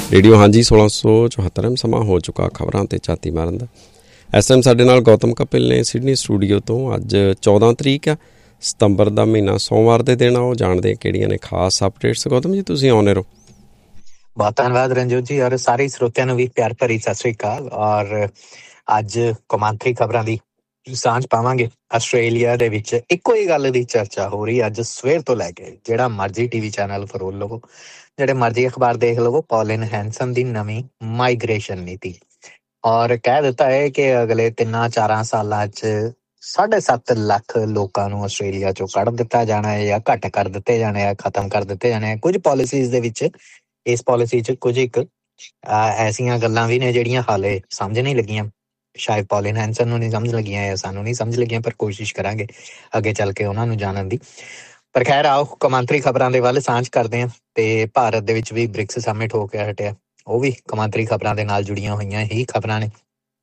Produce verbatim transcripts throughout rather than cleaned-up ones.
Radio ਹਾਂਜੀ ਸੋਲਾਂ ਸੌ ਚੁਹੱਤਰ ਸਮਾਂ ਹੋ ਚੁੱਕਾ ਖਬਰਾਂ ਤੇ ਝਾਤੀ ਮਾਰਨ ਦਾ। ਇਸ ਟਾਈਮ ਸਾਡੇ ਨਾਲ ਗੌਤਮ ਕਪਿਲ ਨੇ ਸਿਡਨੀ ਸਟੂਡੀਓ ਤੋਂ। ਅੱਜ ਚੌਦਾਂ ਤਰੀਕ ਆ ਸਤੰਬਰ ਦਾ ਮਹੀਨਾ, ਸੋਮਵਾਰ ਦੇ ਦਿਨ ਆ। ਉਹ ਜਾਣਦੇ ਕਿਹੜੀਆਂ ਨੇ ਖਾਸ ਅਪਡੇਟਸ। ਗੌਤਮ ਜੀ ਤੁਸੀਂ ਆਉਂਦੇ ਰਹੋ। ਬਹੁਤ ਧੰਨਵਾਦ ਰਣਜੋਤ ਜੀ, ਔਰ ਸਾਰੇ ਸਰੋਤਿਆਂ ਨੂੰ ਵੀ ਪਿਆਰ ਭਰੀ ਸਤਿ ਸ੍ਰੀ ਅਕਾਲ। ਔਰ ਅੱਜ ਕੌਮਾਂਤਰੀ ਖਬਰਾਂ ਦੀ ਸਾਂਝ ਪਾਵਾਂਗੇ। ਆਸਟ੍ਰੇਲੀਆ ਦੇ ਵਿੱਚ ਇੱਕੋ ਹੀ ਗੱਲ ਦੀ ਚਰਚਾ ਹੋ ਰਹੀ ਅੱਜ ਸਵੇਰ ਤੋਂ ਲੈ ਕੇ। ਜਿਹੜਾ ਮਰਜ਼ੀ ਟੀਵੀ ਚੈਨਲ ਫਰੋਲ ਲਵੋ, ਜਿਹੜੇ ਮਰਜ਼ੀ ਅਖਬਾਰ ਦੇਖ ਲਵੋ, ਪੌਲਿਨ ਹੈਂਸਨ ਦੀ ਨਵੀਂ ਮਾਈਗ੍ਰੇਸ਼ਨ ਨੀਤੀ। ਔਰ ਕਹਿ ਦਿੱਤਾ ਹੈ ਕਿ ਅਗਲੇ ਤਿੰਨਾਂ ਚਾਰਾਂ ਸਾਲਾਂ 'ਚ ਸਾਢੇ ਸੱਤ ਲੱਖ ਲੋਕਾਂ ਨੂੰ ਆਸਟ੍ਰੇਲੀਆ 'ਚੋਂ ਕੱਢ ਦਿੱਤਾ ਜਾਣਾ ਹੈ, ਜਾਂ ਘੱਟ ਕਰ ਦਿੱਤੇ ਜਾਣੇ ਆ, ਖਤਮ ਕਰ ਦਿੱਤੇ ਜਾਣੇ ਆ। ਕੁਝ ਪਾਲਿਸੀਜ਼ ਦੇ ਵਿੱਚ, ਇਸ ਪਾਲਿਸੀ 'ਚ ਕੁਝ ਇੱਕ ਐਸੀਆਂ ਗੱਲਾਂ ਵੀ ਨੇ ਜਿਹੜੀਆਂ ਹਾਲੇ ਸਮਝ ਨਹੀਂ ਲੱਗੀਆਂ। ਸ਼ਾਇਦ ਪੌਲਿਨ ਹੈਂਸਨ ਨੂੰ ਨਹੀਂ ਸਮਝ ਲੱਗੀਆਂ ਜਾਂ ਸਾਨੂੰ ਨਹੀਂ ਸਮਝ ਲੱਗੀਆਂ, ਪਰ ਕੋਸ਼ਿਸ਼ ਕਰਾਂਗੇ ਅੱਗੇ ਚੱਲ ਕੇ ਉਹਨਾਂ ਨੂੰ ਜਾਣਨ ਦੀ। ਪਰ ਖੈਰ ਆਓ ਕੌਮਾਂਤਰੀ ਖਬਰਾਂ ਦੇ ਵੱਲ ਸਾਂਝ ਕਰਦੇ ਹਾਂ। ਤੇ ਭਾਰਤ ਦੇ ਵਿੱਚ ਵੀ ਬ੍ਰਿਕਸ ਸਮਿਟ ਹੋ ਕੇ ਹਟਿਆ, ਉਹ ਵੀ ਕੌਮਾਂਤਰੀ ਖਬਰਾਂ ਦੇ ਨਾਲ ਜੁੜੀਆਂ ਹੋਈਆਂ ਹੀ ਖਬਰਾਂ ਨੇ।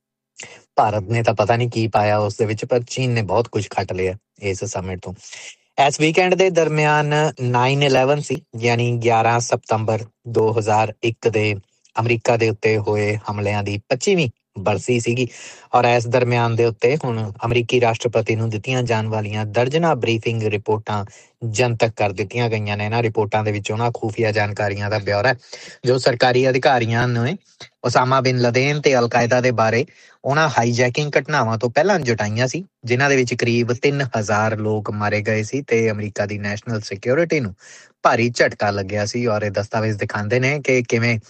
ਭਾਰਤ ਨੇ ਤਾਂ ਪਤਾ ਨਹੀਂ ਕੀ ਪਾਇਆ ਉਸ ਦੇ ਵਿੱਚ, ਪਰ ਚੀਨ ਨੇ ਬਹੁਤ ਕੁਝ ਖੱਟ ਲਿਆ ਇਸ ਸਮਿਟ ਤੋਂ। ਇਸ ਵੀਕਐਂਡ ਦੇ ਦਰਮਿਆਨ ਨਾਈਨ ਇਲੈਵਨ ਸੀ, ਯਾਨੀ ਗਿਆਰਾਂ ਸਤੰਬਰ ਦੋ ਹਜ਼ਾਰ ਇੱਕ ਦੇ ਅਮਰੀਕਾ ਦੇ ਉੱਤੇ ਹੋਏ ਹਮਲਿਆਂ ਦੀ ਪੱਚੀਵੀਂ ਬਰਸੀ ਸੀਗੀ। ਔਰ ਇਸ ਦਰਮਿਆਨ ਦੇ ਉੱਤੇ ਹੁਣ ਅਮਰੀਕੀ ਰਾਸ਼ਟਰਪਤੀ ਨੂੰ ਦਿੱਤੀਆਂ ਜਾਣ ਵਾਲੀਆਂ ਦਰਜਨਾਂ ਬਰੀਫਿੰਗ ਰਿਪੋਰਟਾਂ ਜਨਤਕ ਕਰ ਦਿੱਤੀਆਂ ਗਈਆਂ ਨੇ। ਇਹਨਾਂ ਰਿਪੋਰਟਾਂ ਦੇ ਵਿੱਚ ਉਹਨਾਂ ਖੂਫੀਆ ਜਾਣਕਾਰੀਆਂ ਦਾ ਬਿਊਰਾ ਜੋ ਸਰਕਾਰੀ ਅਧਿਕਾਰੀਆਂ ਨੇ ਓਸਾਮਾ ਬਿਨ ਲਦੇਨ ਤੇ ਅਲਕਾਇਦਾ ਦੇ ਬਾਰੇ ਉਹਨਾਂ ਹਾਈਜੈਕਿੰਗ ਘਟਨਾਵਾਂ ਤੋਂ ਪਹਿਲਾਂ ਜੁਟਾਈਆਂ ਸੀ, ਜਿਨ੍ਹਾਂ ਦੇ ਵਿੱਚ ਕਰੀਬ ਤਿੰਨ ਹਜ਼ਾਰ ਲੋਕ ਮਾਰੇ ਗਏ ਸੀ ਤੇ ਅਮਰੀਕਾ ਦੀ ਨੈਸ਼ਨਲ ਸਿਕਿਉਰਿਟੀ ਨੂੰ ਭਾਰੀ ਝਟਕਾ ਲੱਗਿਆ ਸੀ। ਔਰ ਇਹ ਦਸਤਾਵੇਜ਼ ਦਿਖਾਉਂਦੇ ਨੇ ਕਿ ਕਿਵੇਂ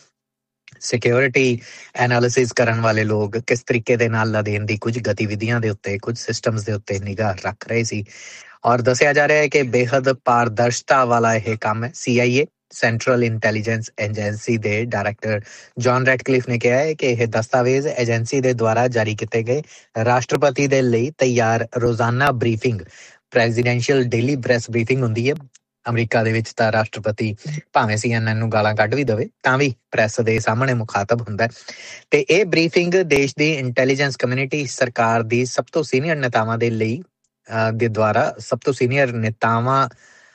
ਸਿਕਿਉਰਿਟੀ ਐਨਾਲਿਸਿਸ ਕਰਨ ਵਾਲੇ ਲੋਕ ਕਿਸ ਤਰੀਕੇ ਦੇ ਨਾਲ ਲਦੇਨ ਦੀ ਕੁਝ ਗਤੀਵਿਧੀਆਂ ਦੇ ਉੱਤੇ, ਕੁਝ ਸਿਸਟਮਸ ਦੇ ਉੱਤੇ ਨਿਗਾਹ ਰੱਖ ਰਹੇ ਸੀ। ਔਰ ਦੱਸਿਆ ਜਾ ਰਿਹਾ ਹੈ ਕਿ ਬੇਹੱਦ ਪਾਰਦਰਸ਼ਤਾ ਵਾਲਾ ਇਹ ਕੰਮ ਹੈ। ਸੀ ਆਈ ਏ ਸੈਂਟਰਲ ਇੰਟੈਲੀਜੈਂਸ ਏਜੰਸੀ ਦੇ ਡਾਇਰੈਕਟਰ ਜੌਨ ਰੈਟਕਲਿਫ ਨੇ ਕਿਹਾ ਹੈ ਕਿ ਇਹ ਦਸਤਾਵੇਜ਼ ਏਜੰਸੀ ਦੇ ਦੁਆਰਾ ਜਾਰੀ ਕੀਤੇ ਗਏ ਰਾਸ਼ਟਰਪਤੀ ਦੇ ਲਈ ਤਿਆਰ ਰੋਜ਼ਾਨਾ briefing, presidential daily press briefing ਹੁੰਦੀ ਹੈ ਅਮਰੀਕਾ ਦੇ ਵਿੱਚ। ਤਾਂ ਰਾਸ਼ਟਰਪਤੀ ਭਾਵੇਂ ਸੀ ਐਨ ਐਨ ਨੂੰ ਗਾਲਾਂ ਕੱਢ ਵੀ ਦੇਵੇ ਤਾਂ ਵੀ ਪ੍ਰੈਸ ਦੇ ਸਾਹਮਣੇ ਮੁਖਾਤਬ ਹੁੰਦਾ। ਤੇ ਇਹ ਬਰੀਫਿੰਗ ਦੇਸ਼ ਦੀ ਇੰਟੈਲੀਜੈਂਸ ਕਮਿਊਨਿਟੀ, ਸਰਕਾਰ ਦੀ ਸਭ ਤੋਂ ਸੀਨੀਅਰ ਨੇਤਾਵਾਂ ਦੇ ਲਈ ਦੇ ਦੁਆਰਾ ਸਭ ਤੋਂ ਸੀਨੀਅਰ ਨੇਤਾਵਾਂ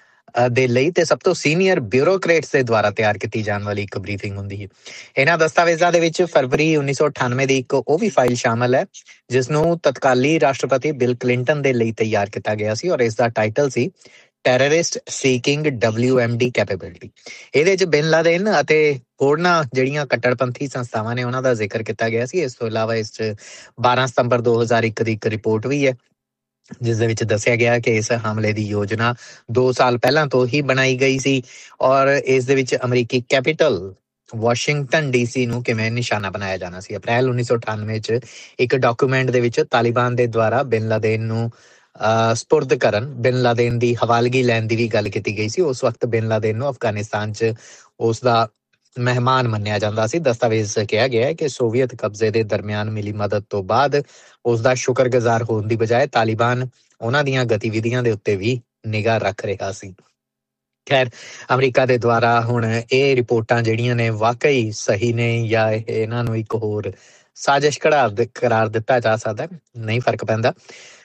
ਦੇ ਲਈ ਤੇ ਸਭ ਤੋਂ ਸੀਨੀਅਰ ਬਿਊਰੋਕਰੇਟਸ ਦੇ ਦੁਆਰਾ ਤਿਆਰ ਕੀਤੀ ਜਾਣ ਵਾਲੀ ਇੱਕ ਬਰੀਫਿੰਗ ਹੁੰਦੀ ਹੈ। ਇਹਨਾਂ ਦਸਤਾਵੇਜ਼ਾਂ ਦੇ ਵਿੱਚ ਫਰਵਰੀ ਉੱਨੀ ਸੌ ਅਠਾਨਵੇਂ ਦੀ ਇੱਕ ਉਹ ਵੀ ਫਾਈਲ ਸ਼ਾਮਲ ਹੈ ਜਿਸ ਨੂੰ ਤਤਕਾਲੀ ਰਾਸ਼ਟਰਪਤੀ ਬਿਲ ਕਲਿੰਟਨ ਦੇ ਲਈ ਤਿਆਰ ਕੀਤਾ ਗਿਆ ਸੀ, ਔਰ ਇਸ ਦਾ ਟਾਈਟਲ ਸੀ terrorist seeking W M D capability. ਇਹਦੇ 'ਚ ਬਿਨ ਲਾਦੇਨ ਅਤੇ ਹੋਰਨਾਂ ਜਿਹੜੀਆਂ ਕੱਟੜਪੰਥੀ ਸੰਸਥਾਵਾਂ ਨੇ ਉਹਨਾਂ ਦਾ ਜ਼ਿਕਰ ਕੀਤਾ ਗਿਆ ਸੀ। ਇਸ ਤੋਂ ਇਲਾਵਾ ਇਸ 'ਚ ਬਾਰਾਂ ਸਤੰਬਰ ਦੋ ਹਜ਼ਾਰ ਇੱਕ ਦੀ ਇੱਕ ਰਿਪੋਰਟ ਵੀ ਹੈ ਜਿਸ ਦੇ ਵਿੱਚ ਦੱਸਿਆ ਗਿਆ ਕਿ ਇਸ ਹਮਲੇ ਦੀ ਯੋਜਨਾ ਦੋ ਸਾਲ ਪਹਿਲਾਂ ਤੋਂ ਹੀ ਬਣਾਈ ਗਈ ਸੀ, ਔਰ ਇਸ ਦੇ ਵਿੱਚ ਅਮਰੀਕੀ ਕੈਪੀਟਲ ਵਾਸ਼ਿੰਗਟਨ ਡੀ ਸੀ ਨੂੰ ਕਿਵੇਂ ਨਿਸ਼ਾਨਾ ਬਣਾਇਆ ਜਾਣਾ ਸੀ। ਅਪ੍ਰੈਲ ਉੱਨੀ ਸੌ ਅਠਾਨਵੇਂ 'ਚ ਇੱਕ ਡਾਕੂਮੈਂਟ ਦੇ ਵਿੱਚ ਤਾਲਿਬਾਨ ਦੇ ਦੁਆਰਾ ਬਿਨ ਲਾਦੇਨ ਨੂੰ ਅਹ ਸਪੁਰਦ ਕਰਨ, ਬਿਨ ਲਾਦੇਨ ਦੀ ਹਵਾਲਗੀ ਲੈਣ ਦੀ ਵੀ ਗੱਲ ਕੀਤੀ ਗਈ ਸੀ। ਉਸ ਵਕਤ ਬਿਨ ਲਾਦੇਨ ਨੂੰ ਅਫਗਾਨਿਸਤਾਨ 'ਚ ਉਸ ਦਾ ਮਹਿਮਾਨ ਮੰਨਿਆ ਜਾਂਦਾ ਸੀ। ਦਸਤਾਵੇਜ਼ 'ਚ ਕਿਹਾ ਗਿਆ ਹੈ ਕਿ ਸੋਵੀਅਤ ਕਬਜ਼ੇ ਦੇ ਦਰਮਿਆਨ ਮਿਲੀ ਮਦਦ ਤੋਂ ਬਾਅਦ ਉਸ ਦਾ ਸ਼ੁਕਰਗੁਜ਼ਾਰ ਹੋਣ ਦੀ ਬਜਾਏ ਤਾਲਿਬਾਨ ਉਹਨਾਂ ਦੀਆਂ ਗਤੀਵਿਧੀਆਂ ਦੇ ਉੱਤੇ ਵੀ ਨਿਗਾਹ ਰੱਖ ਰਿਹਾ ਸੀ। ਖੈਰ ਅਮਰੀਕਾ ਦੇ ਦੁਆਰਾ ਹੁਣ ਇਹ ਰਿਪੋਰਟਾਂ ਜਿਹੜੀਆਂ ਨੇ ਵਾਕਈ ਸਹੀ ਨੇ ਜਾਂ ਇਹਨਾਂ ਨੂੰ ਇੱਕ ਹੋਰ ਸਾਜ਼ਿਸ਼ ਕਰਾਰ ਕਰਾਰ ਦਿੱਤਾ ਜਾ ਸਕਦਾ, ਨਹੀਂ ਫਰਕ ਪੈਂਦਾ।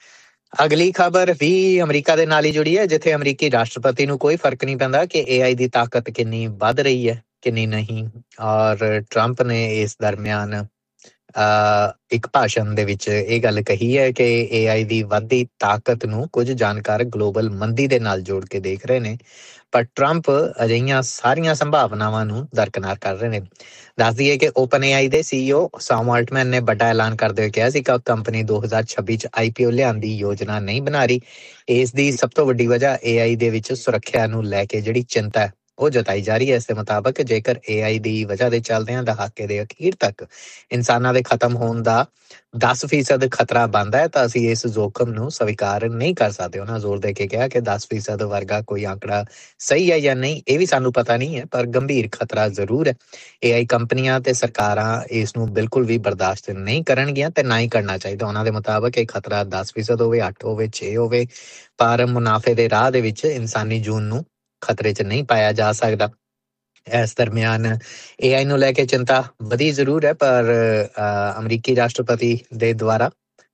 ਅਗਲੀ ਖਬਰ ਵੀ ਅਮਰੀਕਾ ਦੇ ਨਾਲ ਹੀ ਜੁੜੀ ਹੈ, ਜਿੱਥੇ ਅਮਰੀਕੀ ਰਾਸ਼ਟਰਪਤੀ ਨੂੰ ਕੋਈ ਫਰਕ ਨਹੀਂ ਪੈਂਦਾ ਕਿ ਏ ਆਈ ਦੀ ਤਾਕਤ ਕਿੰਨੀ ਵੱਧ ਰਹੀ ਹੈ ਕਿੰਨੀ ਨਹੀਂ। ਔਰ ਟਰੰਪ ਨੇ ਇਸ ਦਰਮਿਆਨ ਅਹ ਇੱਕ ਭਾਸ਼ਣ ਦੇ ਵਿੱਚ ਇਹ ਗੱਲ ਕਹੀ ਹੈ ਕਿ ਏ ਆਈ ਦੀ ਵੱਧਦੀ ਤਾਕਤ ਨੂੰ ਕੁਝ ਜਾਣਕਾਰ ਗਲੋਬਲ ਮੰਦੀ ਦੇ ਨਾਲ ਜੋੜ ਕੇ ਦੇਖ ਰਹੇ ਨੇ, ਪਰ ਟਰੰਪ ਅਜਿਹੀਆਂ ਸਾਰੀਆਂ ਸੰਭਾਵਨਾਵਾਂ ਨੂੰ ਦਰਕਿਨਾਰ ਕਰ ਰਹੇ ਨੇ। ਦੱਸ ਦਈਏ ਕਿ ਓਪਨ ਏ ਆਈ ਦੇ ਸੀ ਈ ਓ ਸੈਮ ਆਲਟਮੈਨ ਨੇ ਵੱਡਾ ਐਲਾਨ ਕਰਦੇ ਹੋਏ ਕਿਹਾ ਸੀ ਕਿ ਕੰਪਨੀ ਦੋ ਹਜ਼ਾਰ ਛੱਬੀ 'ਚ ਆਈ ਪੀ ਓ ਲਿਆਉਣ ਦੀ ਯੋਜਨਾ ਨਹੀਂ ਬਣਾ ਰਹੀ। ਇਸ ਦੀ ਸਭ ਤੋਂ ਵੱਡੀ ਵਜ੍ਹਾ ਏ ਆਈ ਦੇ ਵਿੱਚ ਸੁਰੱਖਿਆ ਨੂੰ ਲੈ ਕੇ ਜਿਹੜੀ ਚਿੰਤਾ ਹੈ ਉਹ ਜਤਾਈ ਜਾ ਰਹੀ ਹੈ। ਇਸ ਦੇ ਮੁਤਾਬਕ ਜੇਕਰ ਏ ਆਈ ਦੀ ਵਜ੍ਹਾ ਦੇ ਚੱਲਦਿਆਂ ਦਹਾਕੇ ਦੇ ਅਖੀਰ ਤੱਕ ਇਨਸਾਨਾਂ ਦੇ ਖਤਮ ਹੋਣ ਦਾ ਦਸ ਫੀਸਦ ਖਤਰਾ ਬਣਦਾ ਹੈ ਤਾਂ ਅਸੀਂ ਇਸ ਜੋਖਮ ਨੂੰ ਸਵੀਕਾਰ ਨਹੀਂ ਕਰ ਸਕਦੇ। ਉਹਨਾਂ ਜ਼ੋਰ ਦੇ ਕੇ ਕਿਹਾ ਕਿ ਦਸ ਫੀਸਦ ਵਰਗਾ ਕੋਈ ਆંકੜਾ ਸਹੀ ਹੈ ਜਾਂ ਨਹੀਂ ਇਹ ਵੀ ਸਾਨੂੰ ਪਤਾ ਨਹੀਂ ਹੈ, ਪਰ ਗੰਭੀਰ ਖਤਰਾ ਜ਼ਰੂਰ ਹੈ। ਏ ਆਈ ਕੰਪਨੀਆਂ ਤੇ ਸਰਕਾਰਾਂ ਇਸ ਨੂੰ ਬਿਲਕੁਲ ਵੀ ਬਰਦਾਸ਼ਤ ਨਹੀਂ ਕਰਨਗੀਆਂ ਤੇ ਨਾ ਹੀ ਕਰਨਾ ਚਾਹੀਦਾ। ਉਹਨਾਂ ਦੇ ਮੁਤਾਬਕ ਇਹ ਖਤਰਾ ਦਸ ਫੀਸਦ ਹੋਵੇ, ਅੱਠ ਹੋਵੇ, ਛੇ ਹੋਵੇ, ਪਰ ਮੁਨਾਫੇ ਦੇ ਰਾਹ ਦੇ ਵਿੱਚ ਇਨਸਾਨੀ ਜੂਨ ਨੂੰ ਖਤਰੇ 'ਚ ਨਹੀਂ ਪਾਇਆ ਜਾ ਸਕਦਾ। ਇਸ ਦਰਮਿਆਨ ਏ ਆਈ ਨੂੰ ਲੈ ਕੇ ਚਿੰਤਾ ਵਧੀ ਜ਼ਰੂਰ ਹੈ, ਪਰ ਅਮਰੀਕੀ ਰਾਸ਼ਟਰਪਤੀ ਦੇ ਦੁਆਰਾ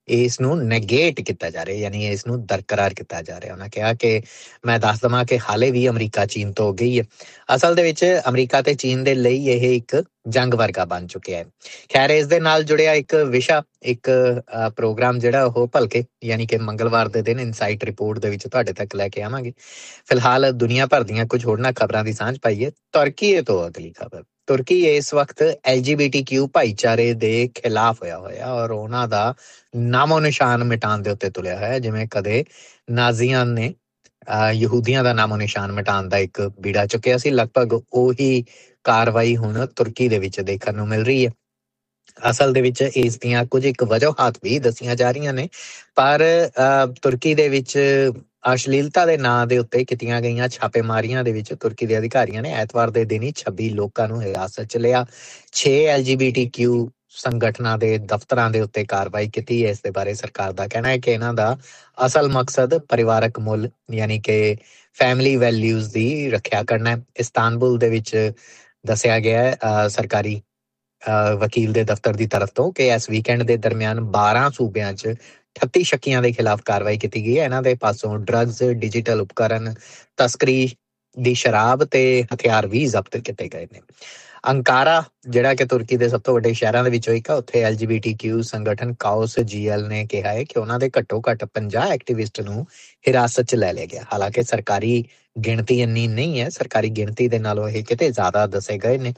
ਇਸ ਨੂੰ ਨੈਗੇਟ ਕੀਤਾ ਜਾ ਰਿਹਾ, ਯਾਨੀ ਇਸ ਨੂੰ ਦਰਕਰਾਰ ਕੀਤਾ ਜਾ ਰਿਹਾ। ਉਹਨਾਂ ਕਿਹਾ ਕਿ ਮੈਂ ਦੱਸ ਦੇਵਾਂ ਕਿ ਹਾਲੇ ਵੀ ਅਮਰੀਕਾ ਚੀਨ ਤੋਂ ਗਈ ਹੈ। ਅਸਲ ਦੇ ਵਿੱਚ ਅਮਰੀਕਾ ਤੇ ਚੀਨ ਦੇ ਲਈ ਇਹ ਇੱਕ ਜੰਗ ਵਰਗਾ ਬਣ ਚੁੱਕਿਆ ਹੈ। ਖੈਰ, ਇਸ ਦੇ ਨਾਲ ਜੁੜਿਆ ਇੱਕ ਵਿਸ਼ਾ, ਇੱਕ ਪ੍ਰੋਗਰਾਮ ਜਿਹੜਾ ਉਹ ਭਲਕੇ ਯਾਨੀ ਕਿ ਮੰਗਲਵਾਰ ਦੇ ਦਿਨ ਇਨਸਾਈਟ ਰਿਪੋਰਟ ਦੇ ਵਿੱਚ ਤੁਹਾਡੇ ਤੱਕ ਲੈ ਕੇ ਆਵਾਂਗੇ। ਫਿਲਹਾਲ ਦੁਨੀਆ ਭਰ ਦੀਆਂ ਕੁਝ ਹੋਰਨਾਂ ਖਬਰਾਂ ਦੀ ਸਾਂਝ ਪਾਈਏ। ਤੁਰਕੀ ਤੋਂ ਅਗਲੀ ਖਬਰ। ਤੁਰਕੀ ਇਸ ਵਕਤ ਐਲ ਜੀ ਬੀ ਟੀ ਕਿਊ ਭਾਈਚਾਰੇ ਦੇ ਖਿਲਾਫ ਹੋਇਆ ਹੋਇਆ ਔਰ ਉਹਨਾਂ ਦਾ ਨਾਮੋ ਨਿਸ਼ਾਨ ਮਿਟਾਉਣ ਦੇ ਉੱਤੇ ਤੁਲਿਆ ਹੋਇਆ, ਜਿਵੇਂ ਕਦੇ ਨਾਜ਼ੀਆਂ ਨੇ ਯਹੂਦੀਆਂ ਦਾ ਨਾਮੋ ਨਿਸ਼ਾਨ ਮਿਟਾਉਣ ਦਾ ਇੱਕ ਬੀੜਾ ਚੁੱਕਿਆ ਸੀ। ਲਗਭਗ ਉਹੀ ਕਾਰਵਾਈ ਹੁਣ ਤੁਰਕੀ ਦੇ ਵਿੱਚ ਦੇਖਣ ਨੂੰ ਮਿਲ ਰਹੀ ਹੈ। ਅਸਲ ਦੇ ਵਿੱਚ ਇਸ ਦੀਆਂ ਕੁਝ ਇੱਕ ਵਜੂਹਾਤ ਵੀ ਦੱਸੀਆਂ ਜਾ ਰਹੀਆਂ ਨੇ, ਪਰ ਤੁਰਕੀ ਦੇ ਵਿੱਚ ਅਸ਼ਲੀਲਤਾ ਦੇ ਨਾਂ ਦੇ ਉੱਤੇ ਕੀਤੀਆਂ ਗਈਆਂ ਛਾਪੇਮਾਰੀਆਂ ਦੇ ਵਿੱਚ ਤੁਰਕੀ ਦੇ ਅਧਿਕਾਰੀਆਂ ਨੇ ਐਤਵਾਰ ਦੇ ਦਿਨ ਹੀ ਛੱਬੀ ਲੋਕਾਂ ਨੂੰ ਹਿਰਾਸਤ 'ਚ ਲਿਆ। ਛੇ ਐਲ ਜੀ ਬੀ ਟੀ ਕਿਊ ਸੰਗਠਨਾਂ ਦੇ ਦਫ਼ਤਰਾਂ ਦੇ ਉੱਤੇ ਕਾਰਵਾਈ ਕੀਤੀ। ਇਸ ਦੇ ਬਾਰੇ ਸਰਕਾਰ ਦਾ ਕਹਿਣਾ ਹੈ ਕਿ ਇਹਨਾਂ ਦਾ ਅਸਲ ਮਕਸਦ ਪਰਿਵਾਰਕ ਮੁੱਲ ਯਾਨੀ ਕਿ ਫੈਮਿਲੀ ਵੈਲਿਊਜ਼ ਦੀ ਰੱਖਿਆ ਕਰਨਾ ਹੈ। ਇਸਤਾਨਬੁਲ ਦੇ ਵਿੱਚ ਦੱਸਿਆ ਗਿਆ ਹੈ ਸਰਕਾਰੀ ਵਕੀਲ ਦੇ ਦਫ਼ਤਰ ਦੀ ਤਰਫ ਤੋਂ ਕਿ ਇਸ ਵੀਕਐਂਡ ਦੇ ਦਰਮਿਆਨ ਬਾਰਾਂ ਸੂਬਿਆਂ 'ਚ ਅਠੱਤੀ ਸ਼ੱਕੀਆਂ ਦੇ ਖਿਲਾਫ ਕਾਰਵਾਈ ਕੀਤੀ ਗਈ ਹੈ। ਇਹਨਾਂ ਦੇ ਪਾਸੋਂ ਡਰੱਗਸ, ਡਿਜੀਟਲ ਉਪਕਰਨ, ਤਸਕਰੀ ਦੀ ਸ਼ਰਾਬ ਤੇ ਹਥਿਆਰ ਵੀ ਜ਼ਬਤ ਕੀਤੇ ਗਏ ਨੇ। ਅੰਕਾਰਾ ਜਿਹੜਾ ਕਿ ਤੁਰਕੀ ਦੇ ਸਭ ਤੋਂ ਵੱਡੇ ਸ਼ਹਿਰਾਂ ਦੇ ਵਿੱਚੋਂ ਇੱਕ ਆ, ਉੱਥੇ ਐਲ ਜੀ ਬੀ ਟੀ ਕਿਊ ਸੰਗਠਨ ਕਾਓਸ ਜੀ ਐਲ ਨੇ ਕਿਹਾ ਹੈ ਕਿ ਉਹਨਾਂ ਦੇ ਘੱਟੋ ਘੱਟ ਪੰਜਾਹ ਐਕਟਿਵਿਸਟ ਨੂੰ ਹਿਰਾਸਤ 'ਚ ਲੈ ਲਿਆ ਗਿਆ। ਹਾਲਾਂਕਿ ਸਰਕਾਰੀ ਗਿਣਤੀ ਇੰਨੀ ਨਹੀਂ ਹੈ, ਸਰਕਾਰੀ ਗਿਣਤੀ ਦੇ ਨਾਲੋਂ ਇਹ ਕਿਤੇ ਜ਼ਿਆਦਾ ਦੱਸੇ ਗਏ ਨੇ।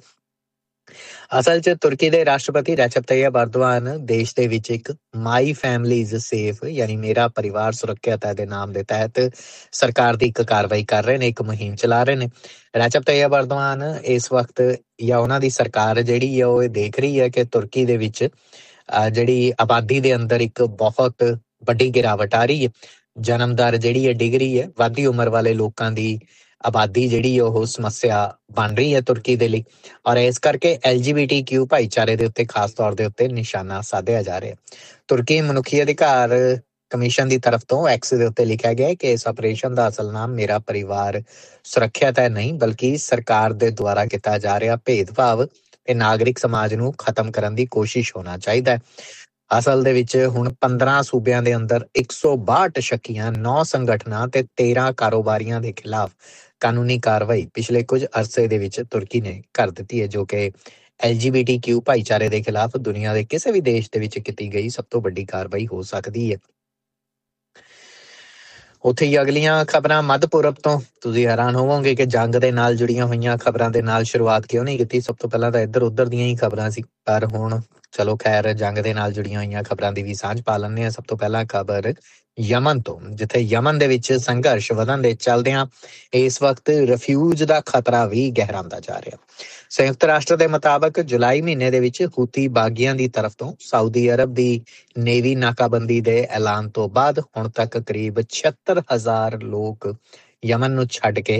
ਅਸਲ 'ਚ ਤੁਰਕੀ ਦੇ ਰਾਸ਼ਟਰਪਤੀ ਰੈਚਪ ਤੱਯਿਪ ਅਰਦੋਗਾਨ ਦੇਸ਼ ਦੇ ਵਿੱਚ ਇੱਕ ਮਾਈ ਫੈਮਲੀਜ਼ ਸੇਫ ਯਾਨੀ ਮੇਰਾ ਪਰਿਵਾਰ ਸੁਰੱਖਿਅਤ ਹੈ ਦੇ ਨਾਮ ਦੇ ਤਹਿਤ ਸਰਕਾਰ ਦੀ ਇੱਕ ਕਾਰਵਾਈ ਕਰ ਰਹੇ ਨੇ, ਇੱਕ ਮੁਹਿੰਮ ਚਲਾ ਰਹੇ ਨੇ। ਰੈਚਪ ਤੱਯਿਪ ਅਰਦੋਗਾਨ ਇਸ ਵਕਤ ਜਾਂ ਉਹਨਾਂ ਦੀ ਸਰਕਾਰ ਜਿਹੜੀ ਹੈ ਉਹ ਇਹ ਦੇਖ ਰਹੀ ਹੈ ਕਿ ਤੁਰਕੀ ਦੇ ਵਿੱਚ ਜਿਹੜੀ ਆਬਾਦੀ ਦੇ ਅੰਦਰ ਇੱਕ ਬਹੁਤ ਵੱਡੀ ਗਿਰਾਵਟ ਆ ਰਹੀ ਹੈ। ਜਨਮ ਦਰ ਜਿਹੜੀ ਹੈ ਡਿੱਗ ਰਹੀ ਹੈ। ਵੱਧਦੀ ਉਮਰ ਵਾਲੇ ਲੋਕਾਂ ਦੀ ਆਬਾਦੀ ਜਿਹੜੀ ਉਹ ਸਮੱਸਿਆ ਬਣ ਰਹੀ ਹੈ ਤੁਰਕੀ ਦੇ ਲਈ, ਔਰ ਇਸ ਕਰਕੇ ਐਲ ਜੀ ਬੀ ਟੀ ਕਿਊ ਭਾਈਚਾਰੇ ਦੇ ਉੱਤੇ ਖਾਸ ਤੌਰ ਦੇ ਉੱਤੇ ਨਿਸ਼ਾਨਾ ਸਾਧਿਆ ਜਾ ਰਿਹਾ। ਤੁਰਕੀ ਮਨੁੱਖੀ ਅਧਿਕਾਰ ਕਮਿਸ਼ਨ ਦੀ ਤਰਫ ਤੋਂ ਐਕਸ ਦੇ ਉੱਤੇ ਲਿਖਿਆ ਗਿਆ ਹੈ ਕਿ ਇਸ ਆਪਰੇਸ਼ਨ ਦਾ ਅਸਲ ਨਾਮ ਮੇਰਾ ਪਰਿਵਾਰ ਸੁਰੱਖਿਅਤ ਹੈ ਨਹੀਂ, ਬਲਕਿ ਸਰਕਾਰ ਦੇ ਦੁਆਰਾ ਕੀਤਾ ਜਾ ਰਿਹਾ ਭੇਦਭਾਵ ਤੇ ਨਾਗਰਿਕ ਸਮਾਜ ਨੂੰ ਖਤਮ ਕਰਨ ਦੀ ਕੋਸ਼ਿਸ਼ ਹੋਣਾ ਚਾਹੀਦਾ ਹੈ। ਅਸਲ ਦੇ ਵਿੱਚ ਹੁਣ ਪੰਦਰਾਂ ਸੂਬਿਆਂ ਦੇ ਅੰਦਰ ਇੱਕ ਸੌ ਬਾਹਠ ਸ਼ੱਕੀਆਂ, ਨੌ ਸੰਗਠਨਾਂ ਤੇ ਤੇਰਾਂ ਕਾਰੋਬਾਰੀਆਂ ਦੇ ਖਿਲਾਫ ਕਾਨੂੰਨੀ ਕਾਰਵਾਈ ਪਿਛਲੇ ਕੁਝ ਅਰਸੇ ਦੇ ਵਿੱਚ ਤੁਰਕੀ ਨੇ ਕਰ ਦਿੱਤੀ ਹੈ, ਜੋ ਕਿ ਐਲ ਜੀ ਬੀ ਟੀ ਕਿਊ ਭਾਈਚਾਰੇ ਦੇ ਖਿਲਾਫ ਦੁਨੀਆ ਦੇ ਕਿਸੇ ਵੀ ਦੇਸ਼ ਦੇ ਵਿੱਚ ਕੀਤੀ ਗਈ ਸਭ ਤੋਂ ਵੱਡੀ ਕਾਰਵਾਈ ਹੋ ਸਕਦੀ ਹੈ। ਉੱਥੇ ਹੀ ਅਗਲੀਆਂ ਖਬਰਾਂ ਮੱਧ ਪੂਰਬ ਤੋਂ। ਤੁਸੀਂ ਹੈਰਾਨ ਹੋਵੋਗੇ ਕਿ ਜੰਗ ਦੇ ਨਾਲ ਜੁੜੀਆਂ ਹੋਈਆਂ ਖਬਰਾਂ ਦੇ ਨਾਲ ਸ਼ੁਰੂਆਤ ਕਿਉਂ ਨਹੀਂ ਕੀਤੀ। ਸਭ ਤੋਂ ਪਹਿਲਾਂ ਤਾਂ ਇੱਧਰ ਉੱਧਰ ਦੀਆਂ ਹੀ ਖਬਰਾਂ ਸੀ, ਪਰ ਹੁਣ ਚਲੋ ਖੈਰ ਜੰਗ ਦੇ ਨਾਲ ਜੁੜੀਆਂ ਹੋਈਆਂ ਖਬਰਾਂ ਦੀ ਵੀ ਸਾਂਝ ਪਾ ਲੈਂਦੇ ਹਾਂ। ਸਭ ਤੋਂ ਪਹਿਲਾਂ ਖਬਰ ਯਮਨ ਤੋਂ, ਜਿੱਥੇ ਯਮਨ ਦੇ ਵਿੱਚ ਸੰਘਰਸ਼ ਵਧਣ ਦੇ ਚੱਲਦਿਆਂ ਇਸ ਵਕਤ ਰਿਫਿਊਜ ਦਾ ਖਤਰਾ ਵੀ ਗਹਿਰਾਉਂਦਾ ਜਾ ਰਿਹਾ। ਸੰਯੁਕਤ ਰਾਸ਼ਟਰ ਦੇ ਮੁਤਾਬਕ ਜੁਲਾਈ ਮਹੀਨੇ ਦੇ ਵਿੱਚ ਹੂਤੀ ਬਾਗੀਆਂ ਦੀ ਤਰਫ ਤੋਂ ਸਾਊਦੀ ਅਰਬ ਦੀ ਨੇਵੀ ਨਾਕਾਬੰਦੀ ਦੇ ਐਲਾਨ ਤੋਂ ਬਾਅਦ ਹੁਣ ਤੱਕ ਕਰੀਬ ਛਿਅੱਤਰ ਹਜ਼ਾਰ ਲੋਕ ਯਮਨ ਨੂੰ ਛੱਡ ਕੇ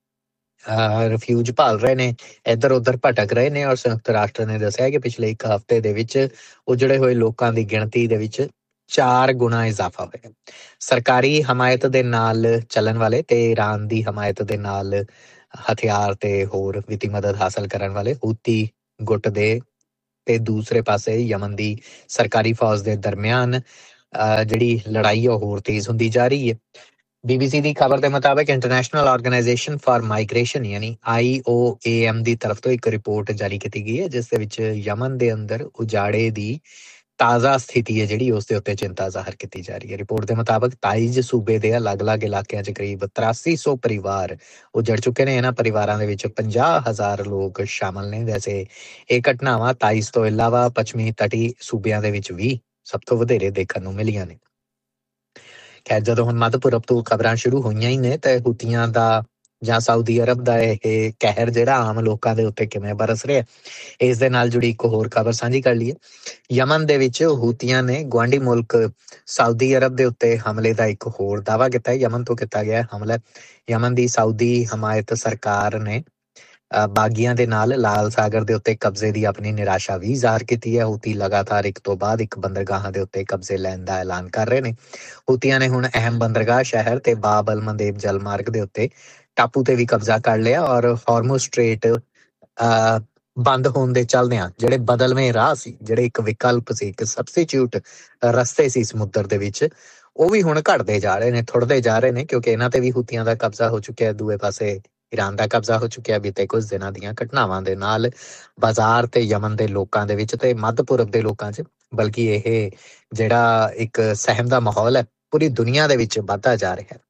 ਰਿਫਿਊਜ ਭਾਲ ਰਹੇ ਨੇ, ਇੱਧਰ ਉੱਧਰ ਭਟਕ ਰਹੇ ਨੇ। ਔਰ ਸੰਯੁਕਤ ਰਾਸ਼ਟਰ ਨੇ ਦੱਸਿਆ ਕਿ ਪਿਛਲੇ ਇੱਕ ਹਫ਼ਤੇ ਦੇ ਵਿੱਚ ਉਜੜੇ ਹੋਏ ਲੋਕਾਂ ਦੀ ਗਿਣਤੀ ਦੇ ਵਿੱਚ ਚਾਰ ਗੁਣਾ ਇਜ਼ਾਫਾ ਹੋਇਆ। ਸਰਕਾਰੀ ਹਮਾਇਤ ਦੇ ਨਾਲ ਚੱਲਣ ਵਾਲੇ ਤੇ ਈਰਾਨ ਦੀ ਹਮਾਇਤ ਦੇ ਨਾਲ ਹਥਿਆਰ ਤੇ ਹੋਰ ਵਿੱਤੀ ਮਦਦ ਹਾਸਲ ਕਰਨ ਵਾਲੇ ਹੂਤੀ ਗੁੱਟ ਦੇ ਤੇ ਦੂਸਰੇ ਪਾਸੇ ਯਮਨ ਦੀ ਸਰਕਾਰੀ ਫੌਜ ਦੇ ਦਰਮਿਆਨ ਜਿਹੜੀ ਲੜਾਈ ਆ ਉਹ ਹੋਰ ਤੇਜ਼ ਹੁੰਦੀ ਜਾ ਰਹੀ ਹੈ। ਬੀ ਬੀ ਸੀ ਦੀ ਖਬਰ ਦੇ ਮੁਤਾਬਕ ਇੰਟਰਨੈਸ਼ਨਲ ਆਰਗੇਨਾਈਜੇਸ਼ਨ ਫਾਰ ਮਾਈਗ੍ਰੇਸ਼ਨ ਯਾਨੀ ਆਈ ਓ ਏ ਐਮ ਦੀ ਤਰਫ ਤੋਂ ਇੱਕ ਰਿਪੋਰਟ ਜਾਰੀ ਕੀਤੀ ਗਈ ਹੈ, ਜਿਸ ਦੇ ਵਿੱਚ ਯਮਨ ਦੇ ਅੰਦਰ ਉਜਾੜੇ ਦੀ ਤਾਜ਼ਾ ਸਥਿਤੀ ਹੈ ਜਿਹੜੀ ਉਸ ਦੇ ਉੱਤੇ ਚਿੰਤਾ ਜ਼ਾਹਰ ਕੀਤੀ ਜਾ ਰਹੀ ਹੈ। ਰਿਪੋਰਟ ਦੇ ਮੁਤਾਬਕ ਤਾਈਜ਼ ਸੂਬੇ ਦੇ ਅਲੱਗ-ਅਲੱਗ ਇਲਾਕਿਆਂ 'ਚ ਕਰੀਬ ਤਰਾਸੀ ਸੌ ਪਰਿਵਾਰ ਉਜੜ ਚੁੱਕੇ ਨੇ। ਇਹਨਾਂ ਪਰਿਵਾਰਾਂ ਦੇ ਵਿੱਚ ਪੰਜਾਹ ਹਜ਼ਾਰ ਲੋਕ ਸ਼ਾਮਲ ਨੇ। ਵੈਸੇ ਇਹ ਘਟਨਾਵਾਂ ਤਾਈਜ਼ ਤੋਂ ਇਲਾਵਾ ਪੱਛਮੀ ਤਟੀ ਸੂਬਿਆਂ ਦੇ ਵਿੱਚ ਵੀ ਸਭ ਤੋਂ ਵਧੇਰੇ ਦੇਖਣ ਨੂੰ ਮਿਲੀਆਂ ਨੇ। ਖੈਰ, ਜਦੋਂ ਹੁਣ ਮੱਧ ਪੂਰਬ ਤੋਂ ਖਬਰਾਂ ਸ਼ੁਰੂ ਹੋਈਆਂ ਹੀ ਨੇ ਤੇ ਹੂਤੀਆਂ ਦਾ ਜਾਂ ਸਾਊਦੀ ਅਰਬ ਦਾ ਇਹ ਕਹਿਰ ਜਿਹੜਾ ਆਮ ਲੋਕਾਂ ਦੇ ਉੱਤੇ ਕਿਵੇਂ ਬਰਸ ਰਿਹਾ, ਇਸ ਦੇ ਨਾਲ ਜੁੜੀ ਇੱਕ ਹੋਰ ਖਬਰ ਸਾਂਝੀ ਕਰ ਲਈਏ। ਯਮਨ ਦੇ ਵਿੱਚ ਹੂਤੀਆਂ ਨੇ ਗੁਆਂਢੀ ਮੁਲਕ ਸਾਊਦੀ ਅਰਬ ਦੇ ਉੱਤੇ ਹਮਲੇ ਦਾ ਇੱਕ ਹੋਰ ਦਾਅਵਾ ਕੀਤਾ ਹੈ। ਯਮਨ ਤੋਂ ਕੀਤਾ ਗਿਆ ਹਮਲਾ। ਯਮਨ ਦੀ ਸਾਊਦੀ ਹਮਾਇਤ ਸਰਕਾਰ ਨੇ ਬਾਗੀਆਂ ਦੇ ਨਾਲ ਲਾਲ ਸਾਗਰ ਦੇ ਉੱਤੇ ਕਬਜ਼ੇ ਦੀ ਆਪਣੀ ਨਿਰਾਸ਼ਾ ਵੀ ਜ਼ਾਹਰ ਕੀਤੀ ਹੈ। ਹੂਤੀ ਲਗਾਤਾਰ ਇੱਕ ਤੋਂ ਬਾਅਦ ਇੱਕ ਬੰਦਰਗਾਹਾਂ ਦੇ ਉੱਤੇ ਕਬਜ਼ੇ ਲੈਣ ਦਾ ਐਲਾਨ ਕਰ ਰਹੇ ਨੇ। ਹੂਤੀਆਂ ਨੇ ਹੁਣ ਅਹਿਮ ਬੰਦਰਗਾਹ ਸ਼ਹਿਰ ਤੇ ਬਾਬ ਅਲ ਮੰਦੇਬ ਜਲਮਾਰਗ ਦੇ ਉੱਤੇ ਟਾਪੂ ਤੇ ਵੀ ਕਬਜ਼ਾ ਕਰ ਲਿਆ ਔਰ ਹਾਰਮੁਜ਼ ਸਟ੍ਰੇਟ ਬੰਦ ਹੋਣ ਦੇ ਚੱਲਦਿਆਂ ਜਿਹੜੇ ਬਦਲਵੇਂ ਰਾਹ ਸੀ, ਜਿਹੜੇ ਇੱਕ ਵਿਕਲਪ ਸੀ, ਇੱਕ ਸਬਸਟੀਚਿਊਟ ਰਸਤੇ ਸੀ ਸਮੁੰਦਰ ਦੇ ਵਿੱਚ, ਉਹ ਵੀ ਹੁਣ ਘਟਦੇ ਜਾ ਰਹੇ ਨੇ, ਥੁੜਦੇ ਜਾ ਰਹੇ ਨੇ, ਕਿਉਂਕਿ ਇਹਨਾਂ ਤੇ ਵੀ ਹੂਤੀਆਂ ਦਾ ਕਬਜ਼ਾ ਹੋ ਚੁੱਕਿਆ। ਦੂਏ ਪਾਸੇ ਈਰਾਨ ਦਾ ਕਬਜ਼ਾ ਹੋ ਚੁੱਕਿਆ ਬੀਤੇ ਕੁਝ ਦਿਨਾਂ ਦੀਆਂ ਘਟਨਾਵਾਂ ਦੇ ਨਾਲ ਬਾਜ਼ਾਰ ਤੇ ਯਮਨ ਦੇ ਲੋਕਾਂ ਦੇ ਵਿੱਚ ਤੇ ਮੱਧ ਪੂਰਬ ਦੇ ਲੋਕਾਂ 'ਚ। ਬਲਕਿ ਇਹ ਜਿਹੜਾ ਇੱਕ ਸਹਿਮ ਦਾ ਮਾਹੌਲ ਹੈ ਪੂਰੀ ਦੁਨੀਆ ਦੇ ਵਿੱਚ ਵੱਧਦਾ ਜਾ ਰਿਹਾ ਹੈ।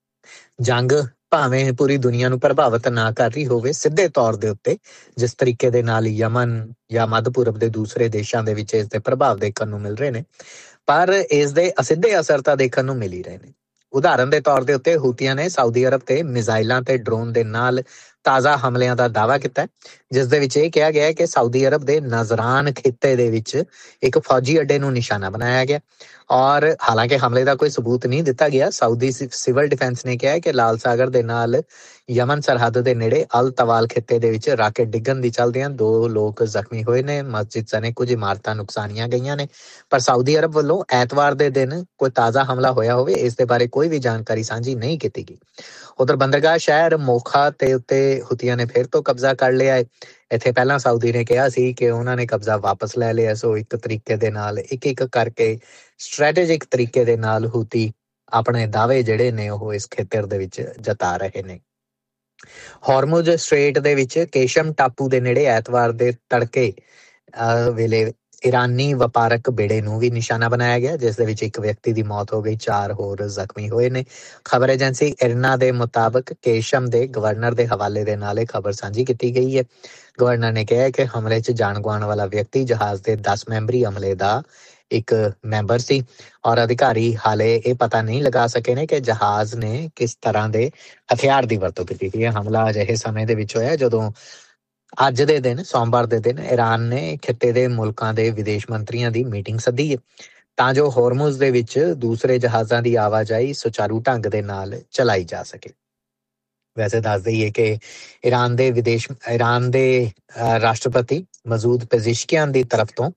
ਜੰਗ ਭਾਵੇਂ ਪੂਰੀ ਦੁਨੀਆ ਨੂੰ ਪ੍ਰਭਾਵਿਤ ਨਾ ਕਰ ਰਹੀ ਹੋਵੇ ਸਿੱਧੇ ਤੌਰ ਦੇ ਉੱਤੇ, ਜਿਸ ਤਰੀਕੇ ਦੇ ਨਾਲ ਯਮਨ ਜਾਂ ਮੱਧ ਪੂਰਬ ਦੇ ਦੂਸਰੇ ਦੇਸ਼ਾਂ ਦੇ ਵਿੱਚ ਇਸ ਦੇ ਪ੍ਰਭਾਵ ਦੇਖਣ ਨੂੰ ਮਿਲ ਰਹੇ ਨੇ, ਪਰ ਇਸ ਦੇ ਅਸਿੱਧੇ ਅਸਰ ਤਾਂ ਦੇਖਣ ਨੂੰ ਮਿਲ ਹੀ ਰਹੇ ਨੇ। ਉਦਾਹਰਨ ਦੇ ਤੌਰ ਦੇ ਉੱਤੇ ਹੂਤੀਆਂ ਨੇ ਸਾਊਦੀ ਅਰਬ ਤੇ ਮਿਜ਼ਾਈਲਾਂ ਤੇ ਡਰੋਨ ਦੇ ਨਾਲ ਤਾਜ਼ਾ ਹਮਲਿਆਂ ਦਾ ਦਾਅਵਾ ਕੀਤਾ, ਜਿਸ ਦੇ ਵਿੱਚ ਇਹ ਕਿਹਾ ਗਿਆ ਕਿ ਸਾਊਦੀ ਅਰਬ ਦੇ ਨਜ਼ਰਾਨ ਖਿੱਤੇ ਦੇ ਵਿੱਚ ਇੱਕ ਫੌਜੀ ਅੱਡੇ ਨੂੰ ਨਿਸ਼ਾਨਾ ਬਣਾਇਆ ਗਿਆ। ਔਰ ਹਾਲਾਂਕਿ ਹਮਲੇ ਦਾ ਕੋਈ ਸਬੂਤ ਨਹੀਂ ਦਿੱਤਾ ਗਿਆ। ਸਾਊਦੀ ਸਿਵਲ ਡਿਫੈਂਸ ਨੇ ਕਿਹਾ ਕਿ ਲਾਲ ਸਾਗਰ ਦੇ ਨਾਲ ਯਮਨ ਸਰਹੱਦ ਦੇ ਨੇੜੇ ਅਲ ਤਵਾਲ ਖਿੱਤੇ ਦੇ ਵਿੱਚ ਰਾਕੇਟ ਡਿੱਗਣ ਦੀ ਚੱਲਦਿਆਂ ਦੋ ਲੋਕ ਜ਼ਖਮੀ ਹੋਏ ਨੇ। ਮਸਜਿਦ ਸਣੇ ਕੁਝ ਇਮਾਰਤਾਂ ਨੁਕਸਾਨੀਆਂ ਗਈਆਂ ਨੇ, ਪਰ ਸਾਊਦੀ ਅਰਬ ਵੱਲੋਂ ਐਤਵਾਰ ਦੇ ਦਿਨ ਕੋਈ ਤਾਜ਼ਾ ਹਮਲਾ ਹੋਇਆ ਹੋਵੇ ਇਸ ਦੇ ਬਾਰੇ ਕੋਈ ਵੀ ਜਾਣਕਾਰੀ ਸਾਂਝੀ ਨਹੀਂ ਕੀਤੀ ਗਈ। ਉਧਰ ਬੰਦਰਗਾਹ ਸ਼ਹਿਰ ਮੋਖਾ ਤੇ ਉੱਤੇ ਹੂਤੀਆਂ ਨੇ ਫਿਰ ਤੋਂ ਕਬਜ਼ਾ ਕਰ ਲਿਆ ਹੈ। ਇੱਥੇ ਪਹਿਲਾਂ ਸਾਊਦੀ ਨੇ ਕਿਹਾ ਸੀ ਕਿ ਉਹਨਾਂ ਨੇ ਕਬਜ਼ਾ ਵਾਪਸ ਲੈ ਲਿਆ। ਸੋ ਇੱਕ ਤਰੀਕੇ ਦੇ ਨਾਲ ਇੱਕ ਇੱਕ ਕਰਕੇ ਸਟ੍ਰੈਟੇਜਿਕ ਤਰੀਕੇ ਦੇ ਨਾਲ ਹੂਤੀ ਆਪਣੇ ਦਾਅਵੇ ਜਿਹੜੇ ਨੇ ਉਹ ਇਸ ਖੇਤਰ ਦੇ ਵਿੱਚ ਜਤਾ ਰਹੇ ਨੇ। ਹਾਰਮੁਜ਼ ਸਟ੍ਰੇਟ ਦੇ ਵਿੱਚ ਕੇਸ਼ਮ ਟਾਪੂ ਦੇ ਨੇੜੇ ਐਤਵਾਰ ਦੇ ਤੜਕੇ ਵੇਲੇ ਈਰਾਨੀ ਵਪਾਰਕ ਬੇੜੇ ਨੂੰ ਵੀ ਨਿਸ਼ਾਨਾ ਬਣਾਇਆ ਗਿਆ, ਜਿਸ ਦੇ ਵਿੱਚ ਇੱਕ ਵਿਅਕਤੀ ਦੀ ਮੌਤ ਹੋ ਗਈ, ਚਾਰ ਹੋਰ ਜ਼ਖਮੀ ਹੋਏ ਨੇ। ਖਬਰ ਏਜੰਸੀ ਇਰਨਾ ਦੇ ਮੁਤਾਬਕ ਕੇਸ਼ਮ ਦੇ ਗਵਰਨਰ ਦੇ ਹਵਾਲੇ ਦੇ ਨਾਲ ਇਹ ਖਬਰ ਸਾਂਝੀ ਕੀਤੀ ਗਈ ਹੈ। ਗਵਰਨਰ ਨੇ ਕਿਹਾ ਕਿ ਹਮਲੇ 'ਚ ਜਾਨ ਗੁਆਉਣ ਵਾਲਾ ਵਿਅਕਤੀ ਜਹਾਜ਼ ਦੇ ਦਸ ਮੈਂਬਰੀ ਅਮਲੇ ਦਾ ਇੱਕ ਮੈਂਬਰ ਸੀ, ਔਰ ਅਧਿਕਾਰੀ ਹਾਲੇ ਇਹ ਪਤਾ ਨਹੀਂ ਲਗਾ ਸਕੇ ਨੇ ਕਿ ਜਹਾਜ਼ ਨੇ ਕਿਸ ਤਰ੍ਹਾਂ ਦੇ ਹਥਿਆਰ ਦੀ ਵਰਤੋਂ ਕੀਤੀ ਸੀ। ਇਹ ਹਮਲਾ ਅਜਿਹੇ ਸਮੇਂ ਦੇ ਵਿੱਚ ਹੋਇਆ ਜਦੋਂ ਅੱਜ ਦੇ ਦਿਨ ਸੋਮਵਾਰ ਦੇ ਦਿਨ ਈਰਾਨ ਨੇ ਖਿੱਤੇ ਦੇ ਮੁਲਕਾਂ ਦੇ ਵਿਦੇਸ਼ ਮੰਤਰੀਆਂ ਦੀ ਮੀਟਿੰਗ ਸੱਦੀ ਹੈ ਤਾਂ ਜੋ ਹਾਰਮੁਜ਼ ਦੇ ਵਿੱਚ ਦੂਸਰੇ ਜਹਾਜ਼ਾਂ ਦੀ ਆਵਾਜਾਈ ਸੁਚਾਰੂ ਢੰਗ ਦੇ ਨਾਲ ਚਲਾਈ ਜਾ ਸਕੇ। ਵੈਸੇ ਦੱਸ ਦਈਏ ਕਿ ਈਰਾਨ ਦੇ ਵਿਦੇਸ਼ ਈਰਾਨ ਦੇ ਰਾਸ਼ਟਰਪਤੀ ਮਸੂਦ ਪੇਜ਼ਿਸ਼ਕਿਆਨ ਦੀ ਤਰਫ ਤੋਂ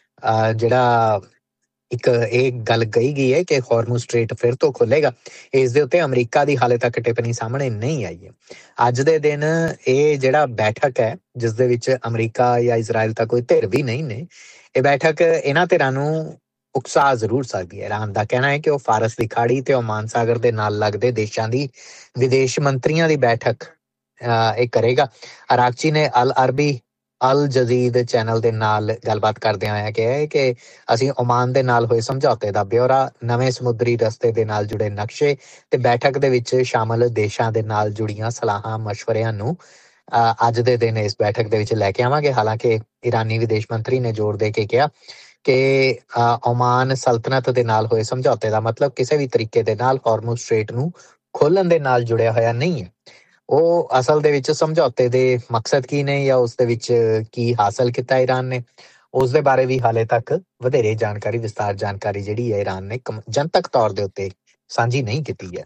ਜਿਹੜਾ ਇੱਕ ਇਹ ਗੱਲ ਕਹੀ ਗਈ ਹੈ ਕਿ ਹਾਰਮੁਜ਼ ਸਟ੍ਰੇਟ ਫਿਰ ਤੋਂ ਖੁੱਲੇਗਾ। ਇਸ ਦੇ ਉੱਤੇ ਅਮਰੀਕਾ ਦੀ ਹਾਲੇ ਤੱਕ ਟਿੱਪਣੀ ਸਾਹਮਣੇ ਨਹੀਂ ਆਈ ਹੈ। ਅੱਜ ਦੇ ਦਿਨ ਇਹ ਜਿਹੜਾ ਬੈਠਕ ਹੈ ਜਿਸ ਦੇ ਵਿੱਚ ਅਮਰੀਕਾ ਜਾਂ ਇਜ਼ਰਾਈਲ ਤਾਂ ਕੋਈ ਧਿਰ ਵੀ ਨਹੀਂ ਨੇ, ਇਹ ਬੈਠਕ ਇਹਨਾਂ ਧਿਰਾਂ ਨੂੰ ਉਕਸਾ ਜ਼ਰੂਰ ਸਕਦੀ ਹੈ। ਈਰਾਨ ਦਾ ਕਹਿਣਾ ਹੈ ਕਿ ਉਹ ਫਾਰਸ ਦੀ ਖਾੜੀ ਤੇ ਓਮਾਨ ਸਾਗਰ ਦੇ ਨਾਲ ਲੱਗਦੇ ਦੇਸ਼ਾਂ ਦੀ ਵਿਦੇਸ਼ ਮੰਤਰੀਆਂ ਦੀ ਬੈਠਕ ਇਹ ਕਰੇਗਾ। ਅਰਾਕਚੀ ਨੇ ਅਲ ਅਰਬੀ ਅਲ ਜਜ਼ੀਦ ਚੈਨਲ ਦੇ ਨਾਲ ਗੱਲਬਾਤ ਕਰਦਿਆਂ ਹੋਇਆ ਕਿਹਾ ਹੈ ਕਿ ਅਸੀਂ ਓਮਾਨ ਦੇ ਨਾਲ ਹੋਏ ਸਮਝੌਤੇ ਦਾ ਬਿਊਰਾ, ਨਵੇਂ ਸਮੁੰਦਰੀ ਰਸਤੇ ਦੇ ਨਾਲ ਜੁੜੇ ਨਕਸ਼ੇ ਤੇ ਬੈਠਕ ਦੇ ਵਿੱਚ ਸ਼ਾਮਲ ਦੇਸ਼ਾਂ ਦੇ ਨਾਲ ਜੁੜੀਆਂ ਸਲਾਹਾਂ ਮਸ਼ਵਰਿਆਂ ਨੂੰ ਅੱਜ ਦੇ ਦਿਨ ਇਸ ਬੈਠਕ ਦੇ ਵਿੱਚ ਲੈ ਕੇ ਆਵਾਂਗੇ। ਹਾਲਾਂਕਿ ਈਰਾਨੀ ਵਿਦੇਸ਼ ਮੰਤਰੀ ਨੇ ਜ਼ੋਰ ਦੇ ਕੇ ਕਿਹਾ ਕਿ ਓਮਾਨ ਸਲਤਨਤ ਦੇ ਨਾਲ ਹੋਏ ਸਮਝੌਤੇ ਦਾ ਮਤਲਬ ਕਿਸੇ ਵੀ ਤਰੀਕੇ ਦੇ ਨਾਲ ਹਾਰਮੁਜ਼ ਸਟ੍ਰੇਟ ਨੂੰ ਖੋਲਣ ਦੇ ਨਾਲ ਜੁੜਿਆ ਹੋਇਆ ਨਹੀਂ ਹੈ। ਉਹ ਅਸਲ ਦੇ ਵਿੱਚ ਸਮਝੌਤੇ ਦੇ ਮਕਸਦ ਕੀ ਨੇ ਜਾਂ ਉਸ ਦੇ ਵਿੱਚ ਕੀ ਹਾਸਲ ਕੀਤਾ ਈਰਾਨ ਨੇ, ਉਸ ਦੇ ਬਾਰੇ ਵੀ ਹਾਲੇ ਤੱਕ ਵਧੇਰੇ ਜਾਣਕਾਰੀ ਵਿਸਤਾਰ ਜਾਣਕਾਰੀ ਜਿਹੜੀ ਹੈ ਈਰਾਨ ਨੇ ਜਨਤਕ ਤੌਰ ਦੇ ਉੱਤੇ ਸਾਂਝੀ ਨਹੀਂ ਕੀਤੀ ਹੈ।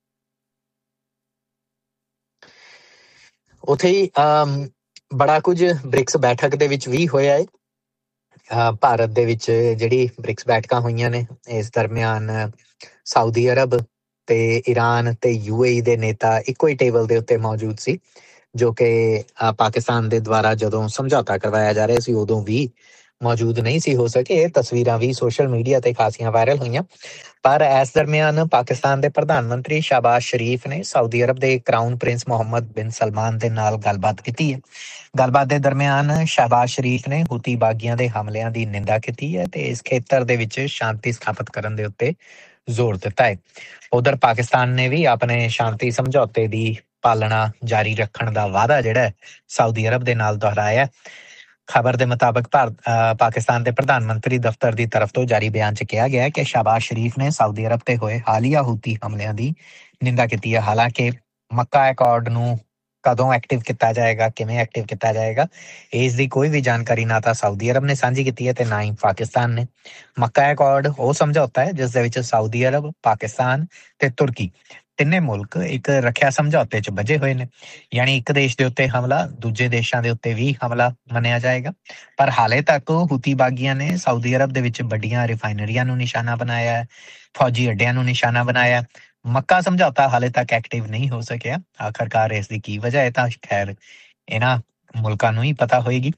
ਉੱਥੇ ਹੀ ਬੜਾ ਕੁਝ ਬ੍ਰਿਕਸ ਬੈਠਕ ਦੇ ਵਿੱਚ ਵੀ ਹੋਇਆ ਹੈ। ਭਾਰਤ ਦੇ ਵਿੱਚ ਜਿਹੜੀ ਬ੍ਰਿਕਸ ਬੈਠਕਾਂ ਹੋਈਆਂ ਨੇ ਇਸ ਦਰਮਿਆਨ ਸਾਊਦੀ ਅਰਬ ਤੇ ਈਰਾਨ ਤੇ ਯੂ ਏ ਈ ਦੇ ਨੇਤਾ ਇੱਕੋ ਹੀ ਟੇਬਲ ਦੇ ਉੱਤੇ ਮੌਜੂਦ ਸੀ, ਜੋ ਕਿ ਪਾਕਿਸਤਾਨ ਦੇ ਦੁਆਰਾ ਜਦੋਂ ਸਮਝੌਤਾ ਕਰਵਾਇਆ ਜਾ ਰਿਹਾ ਸੀ ਉਦੋਂ ਵੀ ਮੌਜੂਦ ਨਹੀਂ ਸੀ ਹੋ ਸਕੇ। ਇਹ ਤਸਵੀਰਾਂ ਵੀ ਸੋਸ਼ਲ ਮੀਡੀਆ ਤੇ ਖਾਸੀਆਂ ਵਾਇਰਲ ਹੋਈਆਂ। ਪਰ ਇਸ ਦਰਮਿਆਨ ਪਾਕਿਸਤਾਨ ਦੇ ਪ੍ਰਧਾਨ ਮੰਤਰੀ ਸ਼ਾਹਬਾਜ਼ ਸ਼ਰੀਫ ਨੇ ਸਾਊਦੀ ਅਰਬ ਦੇ ਕਰਾਊਨ ਪ੍ਰਿੰਸ ਮੁਹੰਮਦ ਬਿਨ ਸਲਮਾਨ ਦੇ ਨਾਲ ਗੱਲਬਾਤ ਕੀਤੀ ਹੈ। ਗੱਲਬਾਤ ਦੇ ਦਰਮਿਆਨ ਸ਼ਾਹਬਾਜ਼ ਸ਼ਰੀਫ ਨੇ ਹੂਤੀ ਬਾਗੀਆਂ ਦੇ ਹਮਲਿਆਂ ਦੀ ਨਿੰਦਾ ਕੀਤੀ ਹੈ ਤੇ ਇਸ ਖੇਤਰ ਦੇ ਵਿੱਚ ਸ਼ਾਂਤੀ ਸਥਾਪਿਤ ਕਰਨ ਦੇ ਉੱਤੇ ਜ਼ੋਰ ਦਿੱਤਾ ਹੈ। ਉਧਰ ਪਾਕਿਸਤਾਨ ਨੇ ਵੀ ਆਪਣੇ ਸ਼ਾਂਤੀ ਸਮਝੌਤੇ ਦੀ ਪਾਲਣਾ ਜਾਰੀ ਰੱਖਣ ਦਾ ਵਾਅਦਾ ਜਿਹੜਾ ਸਾਊਦੀ ਅਰਬ ਦੇ ਨਾਲ ਦੁਹਰਾਇਆ। ਖਬਰ ਦੇ ਮੁਤਾਬਕ ਭਾਰਤ ਪਾਕਿਸਤਾਨ ਦੇ ਪ੍ਰਧਾਨ ਮੰਤਰੀ ਦਫ਼ਤਰ ਦੀ ਤਰਫ ਤੋਂ ਜਾਰੀ ਬਿਆਨ 'ਚ ਕਿਹਾ ਗਿਆ ਕਿ ਸ਼ਾਹਬਾਜ਼ ਸ਼ਰੀਫ ਨੇ ਸਾਊਦੀ ਅਰਬ ਤੇ ਹੋਏ ਹਾਲੀਆ ਹੂਤੀ ਹਮਲਿਆਂ ਦੀ ਨਿੰਦਾ ਕੀਤੀ ਹੈ। ਹਾਲਾਂਕਿ ਮੱਕਾ ਐਕੋਰਡ ਨੂੰ ਕਦੋਂ ਐਕਟਿਵ ਕੀਤਾ ਜਾਏਗਾ, ਕਿਵੇਂ ਐਕਟਿਵ ਕੀਤਾ ਜਾਏਗਾ, ਇਸ ਦੀ ਕੋਈ ਵੀ ਜਾਣਕਾਰੀ ਨਾ ਤਾਂ ਸਾਊਦੀ ਅਰਬ ਨੇ ਸਾਂਝੀ ਕੀਤੀ ਹੈ ਤੇ ਨਾ ਹੀ ਪਾਕਿਸਤਾਨ ਨੇ। ਮੱਕਾ ਐਕੋਰਡ ਉਹ ਸਮਝੌਤਾ ਹੈ ਜਿਸ ਦੇ ਵਿੱਚ ਸਾਊਦੀ ਅਰਬ, ਪਾਕਿਸਤਾਨ ਤੇ ਤੁਰਕੀ ਤਿੰਨੇ ਮੁਲਕ ਇੱਕ ਰੱਖਿਆ ਸਮਝੌਤੇ 'ਚ ਬੱਝੇ ਹੋਏ ਨੇ। ਯਾਨੀ ਇੱਕ ਦੇਸ਼ ਦੇ ਉੱਤੇ ਹਮਲਾ ਦੂਜੇ ਦੇਸ਼ਾਂ ਦੇ ਉੱਤੇ ਵੀ ਹਮਲਾ ਮੰਨਿਆ ਜਾਏਗਾ। ਪਰ ਹਾਲੇ ਤੱਕ ਹੂਤੀ ਬਾਗੀਆਂ ਨੇ ਸਾਊਦੀ ਅਰਬ ਦੇ ਵਿੱਚ ਵੱਡੀਆਂ ਰਿਫਾਈਨਰੀਆਂ ਨੂੰ ਨਿਸ਼ਾਨਾ ਬਣਾਇਆ ਹੈ, ਫੌਜੀ ਅੱਡਿਆਂ ਨੂੰ ਨਿਸ਼ਾਨਾ ਬਣਾਇਆ। ਮੱਕਾ ਸਮਝੌਤਾ ਹਾਲੇ ਤੱਕ ਐਕਟਿਵ ਨਹੀਂ ਹੋ ਸਕਿਆ। ਆਖਰਕਾਰ ਇਸ ਦੀ ਕੀ ਵਜ੍ਹਾ ਹੈ ਤਾਂ ਖੈਰ ਇਹਨਾਂ ਮੁਲਕਾਂ ਨੂੰ ਹੀ ਪਤਾ ਹੋਏਗੀ।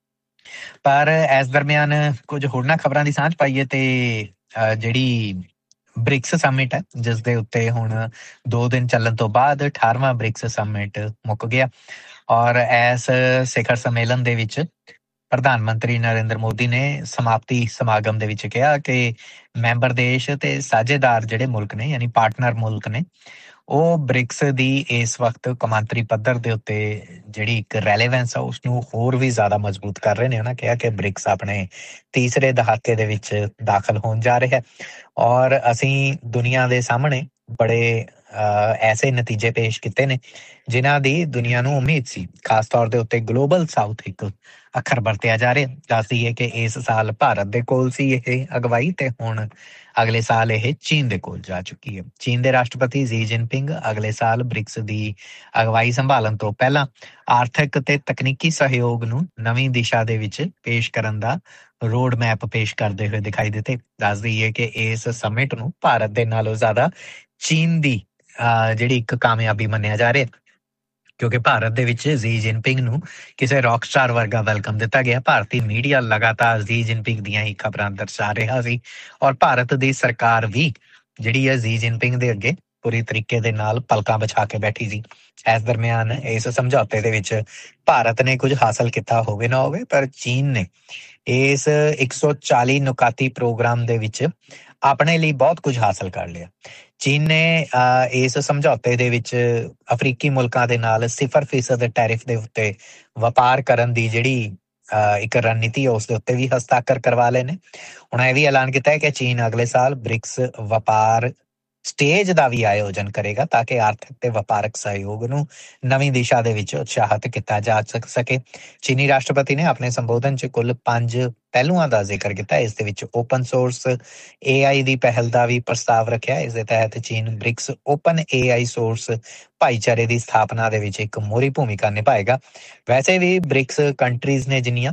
ਪਰ ਇਸ ਦਰਮਿਆਨ ਕੁਝ ਹੋਰਨਾਂ ਖਬਰਾਂ ਦੀ ਸਾਂਝ ਪਾਈਏ ਤੇ ਜਿਹੜੀ ਬ੍ਰਿਕਸ ਸਮਿਟ ਹੈ, ਜਿਸ ਦੇ ਉੱਤੇ ਹੁਣ ਦੋ ਦਿਨ ਚੱਲਣ ਤੋਂ ਬਾਅਦ ਅਠਾਰਵਾਂ ਬ੍ਰਿਕਸ ਸਮਿਟ ਮੁੱਕ ਗਿਆ ਔਰ ਇਸ ਸਿਖਰ ਸੰਮੇਲਨ ਦੇ ਵਿੱਚ ਪ੍ਰਧਾਨ ਮੰਤਰੀ ਨਰਿੰਦਰ ਮੋਦੀ ਨੇ ਸਮਾਪਤੀ ਸਮਾਗਮ ਦੇ ਵਿੱਚ ਕਿਹਾ ਕਿ ਮੈਂਬਰ ਦੇਸ਼ ਤੇ ਸਾਝੇਦਾਰ ਜਿਹੜੇ ਮੁਲਕ ਨੇ, ਯਾਨੀ ਪਾਰਟਨਰ ਮੁਲਕ ਨੇ, ਉਹ ਬ੍ਰਿਕਸ ਦੀ ਇਸ ਵਕਤ ਕੌਮਾਂਤਰੀ ਪੱਧਰ ਦੇ ਉੱਤੇ ਜਿਹੜੀ ਇੱਕ ਰੈਲੇਵੈਂਸ ਆ ਉਸਨੂੰ ਹੋਰ ਵੀ ਜ਼ਿਆਦਾ ਮਜ਼ਬੂਤ ਕਰ ਰਹੇ ਨੇ। ਉਹਨਾਂ ਕਿਹਾ ਕਿ ਬ੍ਰਿਕਸ ਆਪਣੇ ਤੀਸਰੇ ਦਹਾਕੇ ਦੇ ਵਿੱਚ ਦਾਖਲ ਹੋਣ ਜਾ ਰਿਹਾ ਔਰ ਅਸੀਂ ਦੁਨੀਆ ਦੇ ਸਾਹਮਣੇ ਬੜੇ ਐਸੇ ਨਤੀਜੇ ਪੇਸ਼ ਕੀਤੇ ਨੇ ਜਿਨ੍ਹਾਂ ਦੀ ਦੁਨੀਆ ਨੂੰ ਉਮੀਦ ਸੀ। ਖਾਸ ਤੌਰ ਦੇ ਉੱਤੇ ਗਲੋਬਲ ਸਾਊਥ ਇੱਕ ਅੱਖਰ ਵਰਤਿਆ ਜਾ ਰਿਹਾ। ਦੱਸ ਦਈਏ ਕਿ ਇਸ ਸਾਲ ਭਾਰਤ ਦੇ ਕੋਲ ਸੀ ਇਹ ਅਗਵਾਈ ਤੇ ਹੁਣ ਅਗਲੇ ਸਾਲ ਇਹ ਚੀਨ ਦੇ ਕੋਲ ਜਾ ਚੁੱਕੀ ਹੈ। ਚੀਨ ਦੇ ਰਾਸ਼ਟਰਪਤੀ ਜੀ ਜਿਨਪਿੰਗ ਅਗਲੇ ਸਾਲ ਬ੍ਰਿਕਸ ਦੀ ਅਗਵਾਈ ਸੰਭਾਲਣ ਤੋਂ ਪਹਿਲਾਂ ਆਰਥਿਕ ਤੇ ਤਕਨੀਕੀ ਸਹਿਯੋਗ ਨੂੰ ਨਵੀਂ ਦਿਸ਼ਾ ਦੇ ਵਿੱਚ ਪੇਸ਼ ਕਰਨ ਦਾ ਰੋਡ ਮੈਪ ਪੇਸ਼ ਕਰਦੇ ਹੋਏ ਦਿਖਾਈ ਦਿੱਤੇ। ਦੱਸ ਦਈਏ ਕਿ ਇਸ ਸਮਿਟ ਨੂੰ ਭਾਰਤ ਦੇ ਨਾਲੋਂ ਜ਼ਿਆਦਾ ਚੀਨ ਦੀ ਜਿਹੜੀ ਇੱਕ ਕਾਮਯਾਬੀ ਮੰਨਿਆ ਜਾ ਰਿਹਾ, ਕਿਉਂਕਿ ਭਾਰਤ ਦੇ ਵਿੱਚ ਜੀ ਜਿਨਪਿੰਗ ਨੂੰ ਕਿਸੇ ਰੌਕ ਸਟਾਰ ਵਰਗਾ ਵੈਲਕਮ ਦਿੱਤਾ ਗਿਆ। ਭਾਰਤੀ ਮੀਡੀਆ ਲਗਾਤਾਰ ਜੀ ਜਿਨਪਿੰਗ ਦੀਆਂ ਹੀ ਖਬਰਾਂ ਦਰਸਾ ਰਿਹਾ ਸੀ ਔਰ ਭਾਰਤ ਦੀ ਸਰਕਾਰ ਵੀ ਜਿਹੜੀ ਹੈ ਜੀ ਜਿਨਪਿੰਗ ਦੇ ਅੱਗੇ ਪੂਰੀ ਤਰੀਕੇ ਦੇ ਨਾਲ ਪਲਕਾਂ ਵਿਛਾ ਕੇ ਬੈਠੀ ਸੀ। ਇਸ ਦਰਮਿਆਨ ਇਸ ਸਮਝੌਤੇ ਦੇ ਵਿੱਚ ਭਾਰਤ ਨੇ ਕੁਝ ਹਾਸਲ ਕੀਤਾ ਹੋਵੇ ਨਾ ਹੋਵੇ, ਪਰ ਚੀਨ ਨੇ ਇਸ ਇੱਕ ਸੌ ਚਾਲੀ ਨੁਕਾਤੀ ਪ੍ਰੋਗਰਾਮ ਦੇ ਵਿੱਚ ਆਪਣੇ ਲਈ ਬਹੁਤ ਕੁਝ ਹਾਸਲ ਕਰ ਲਿਆ। ਚੀਨ ਨੇ ਇਸ ਸਮਝੌਤੇ ਦੇ ਵਿੱਚ ਅਫਰੀਕੀ ਮੁਲਕਾਂ ਦੇ ਨਾਲ ਸਿਫਰ ਫੀਸਦ ਟੈਰਿਫ ਦੇ ਉੱਤੇ ਵਪਾਰ ਕਰਨ ਦੀ ਜਿਹੜੀ ਇੱਕ ਰਣਨੀਤੀ ਹੈ ਉਸ ਦੇ ਉੱਤੇ ਵੀ ਹਸਤਾਖਰ ਕਰਵਾ ਲਏ ਨੇ। ਹੁਣ ਇਹ ਵੀ ਐਲਾਨ ਕੀਤਾ ਹੈ ਕਿ ਚੀਨ ਅਗਲੇ ਸਾਲ ਬ੍ਰਿਕਸ ਵਪਾਰ ਸਟੇਜ ਦਾ ਵੀ ਆਯੋਜਨ ਕਰੇਗਾ ਤਾਂ ਕਿ ਆਰਥਿਕ ਤੇ ਵਪਾਰਕ ਸਹਿਯੋਗ ਨੂੰ ਨਵੀਂ ਦਿਸ਼ਾ ਦੇ ਵਿੱਚ ਉਤਸ਼ਾਹਿਤ ਕੀਤਾ ਜਾ ਸਕੇ। ਚੀਨੀ ਰਾਸ਼ਟਰਪਤੀ ਨੇ ਆਪਣੇ ਸੰਬੋਧਨ 'ਚ ਕੁੱਲ ਪੰਜ ਪਹਿਲੂਆਂ ਦਾ ਜ਼ਿਕਰ ਕੀਤਾ। ਇਸ ਦੇ ਵਿੱਚ ਓਪਨ ਸੋਰਸ ਏ ਆਈ ਦੀ ਪਹਿਲ ਦਾ ਵੀ ਪ੍ਰਸਤਾਵ ਰੱਖਿਆ। ਇਸ ਦੇ ਤਹਿਤ ਚੀਨ ਬ੍ਰਿਕਸ ਓਪਨ ਏ ਆਈ ਸੋਰਸ ਭਾਈਚਾਰੇ ਦੀ ਸਥਾਪਨਾ ਦੇ ਵਿੱਚ ਇੱਕ ਮੋਹਰੀ ਭੂਮਿਕਾ ਨਿਭਾਏਗਾ। ਵੈਸੇ ਵੀ ਬ੍ਰਿਕਸ ਕੰਟਰੀਜ਼ ਨੇ ਜਿੰਨੀਆਂ,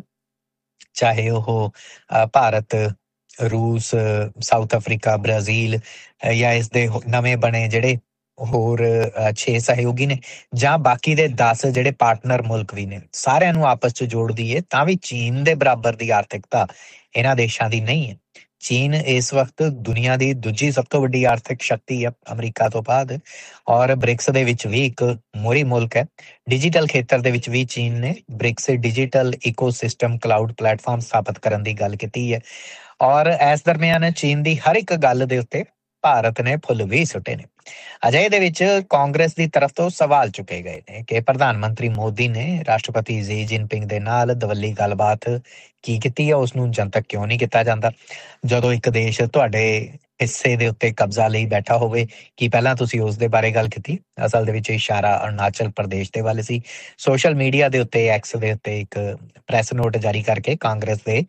ਚਾਹੇ ਉਹ ਭਾਰਤ, ਰੂਸ, ਸਾਊਥ ਅਫਰੀਕਾ, ਬ੍ਰਾਜ਼ੀਲ ਜਾਂ ਇਸ ਦੇ ਨਵੇਂ ਬਣੇ ਜਿਹੜੇ ਹੋਰ ਛੇ ਸਹਿਯੋਗੀ ਨੇ ਜਾਂ ਬਾਕੀ ਦੇ ਦਸ ਜਿਹੜੇ ਪਾਰਟਨਰ ਮੁਲਕ ਵੀ ਨੇ, ਸਾਰਿਆਂ ਨੂੰ ਆਪਸ 'ਚ ਜੋੜ ਦਈਏ ਤਾਂ ਵੀ ਚੀਨ ਦੇ ਬਰਾਬਰ ਦੀ ਆਰਥਿਕਤਾ ਇਹਨਾਂ ਦੇਸ਼ਾਂ ਦੀ ਨਹੀਂ ਹੈ। ਚੀਨ ਇਸ ਵਕਤ ਦੁਨੀਆ ਦੀ ਦੂਜੀ ਸਭ ਤੋਂ ਵੱਡੀ ਆਰਥਿਕ ਸ਼ਕਤੀ ਹੈ ਅਮਰੀਕਾ ਤੋਂ ਬਾਅਦ ਔਰ ਬ੍ਰਿਕਸ ਦੇ ਵਿੱਚ ਵੀ ਇੱਕ ਮੋਹਰੀ ਮੁਲਕ ਹੈ। ਡਿਜੀਟਲ ਖੇਤਰ ਦੇ ਵਿੱਚ ਵੀ ਚੀਨ ਨੇ BRICS digital ecosystem cloud platform ਸਥਾਪਿਤ ਕਰਨ ਦੀ ਗੱਲ ਕੀਤੀ ਹੈ ਔਰ ਇਸ ਦਰਮਿਆਨ ਚੀਨ ਦੀ ਹਰ ਇੱਕ ਗੱਲ ਦੇ ਉੱਤੇ ਭਾਰਤ ਨੇ ਫੁੱਲ ਵੀ ਸੁੱਟੇ ਨੇ। ਅਜਿਹੇ ਦੇ ਵਿੱਚ ਕਾਂਗਰਸ ਦੀ ਤਰਫ ਤੋਂ ਸਵਾਲ ਚੁੱਕੇ ਗਏ ਨੇ ਕਿ ਪ੍ਰਧਾਨ ਮੰਤਰੀ ਮੋਦੀ ਨੇ ਰਾਸ਼ਟਰਪਤੀ ਜੀ ਜਿਨਪਿੰਗ ਦੇ ਨਾਲ ਦਵੱਲੀ ਗੱਲਬਾਤ ਕੀ ਕੀਤੀ ਹੈ, ਉਸਨੂੰ ਜਨਤਕ ਕਿਉਂ ਨਹੀਂ ਕੀਤਾ ਜਾਂਦਾ? ਜਦੋਂ ਇੱਕ ਦੇਸ਼ ਤੁਹਾਡੇ ਹਿੱਸੇ ਦੇ ਉੱਤੇ ਕਬਜ਼ਾ ਲਈ ਬੈਠਾ ਹੋਵੇ, ਕੀ ਪਹਿਲਾਂ ਤੁਸੀਂ ਉਸ ਦੇ ਬਾਰੇ ਗੱਲ ਕੀਤੀ? ਅਸਲ ਦੇ ਵਿੱਚ ਇਸ਼ਾਰਾ ਅਰੁਣਾਚਲ ਪ੍ਰਦੇਸ਼ ਦੇ ਵੱਲ ਸੀ। ਸੋਸ਼ਲ ਮੀਡੀਆ ਦੇ ਉੱਤੇ ਐਕਸ ਦੇ ਉੱਤੇ ਇੱਕ ਪ੍ਰੈਸ ਨੋਟ ਜਾਰੀ ਕਰਕੇ ਕਾਂਗਰਸ ਦੇ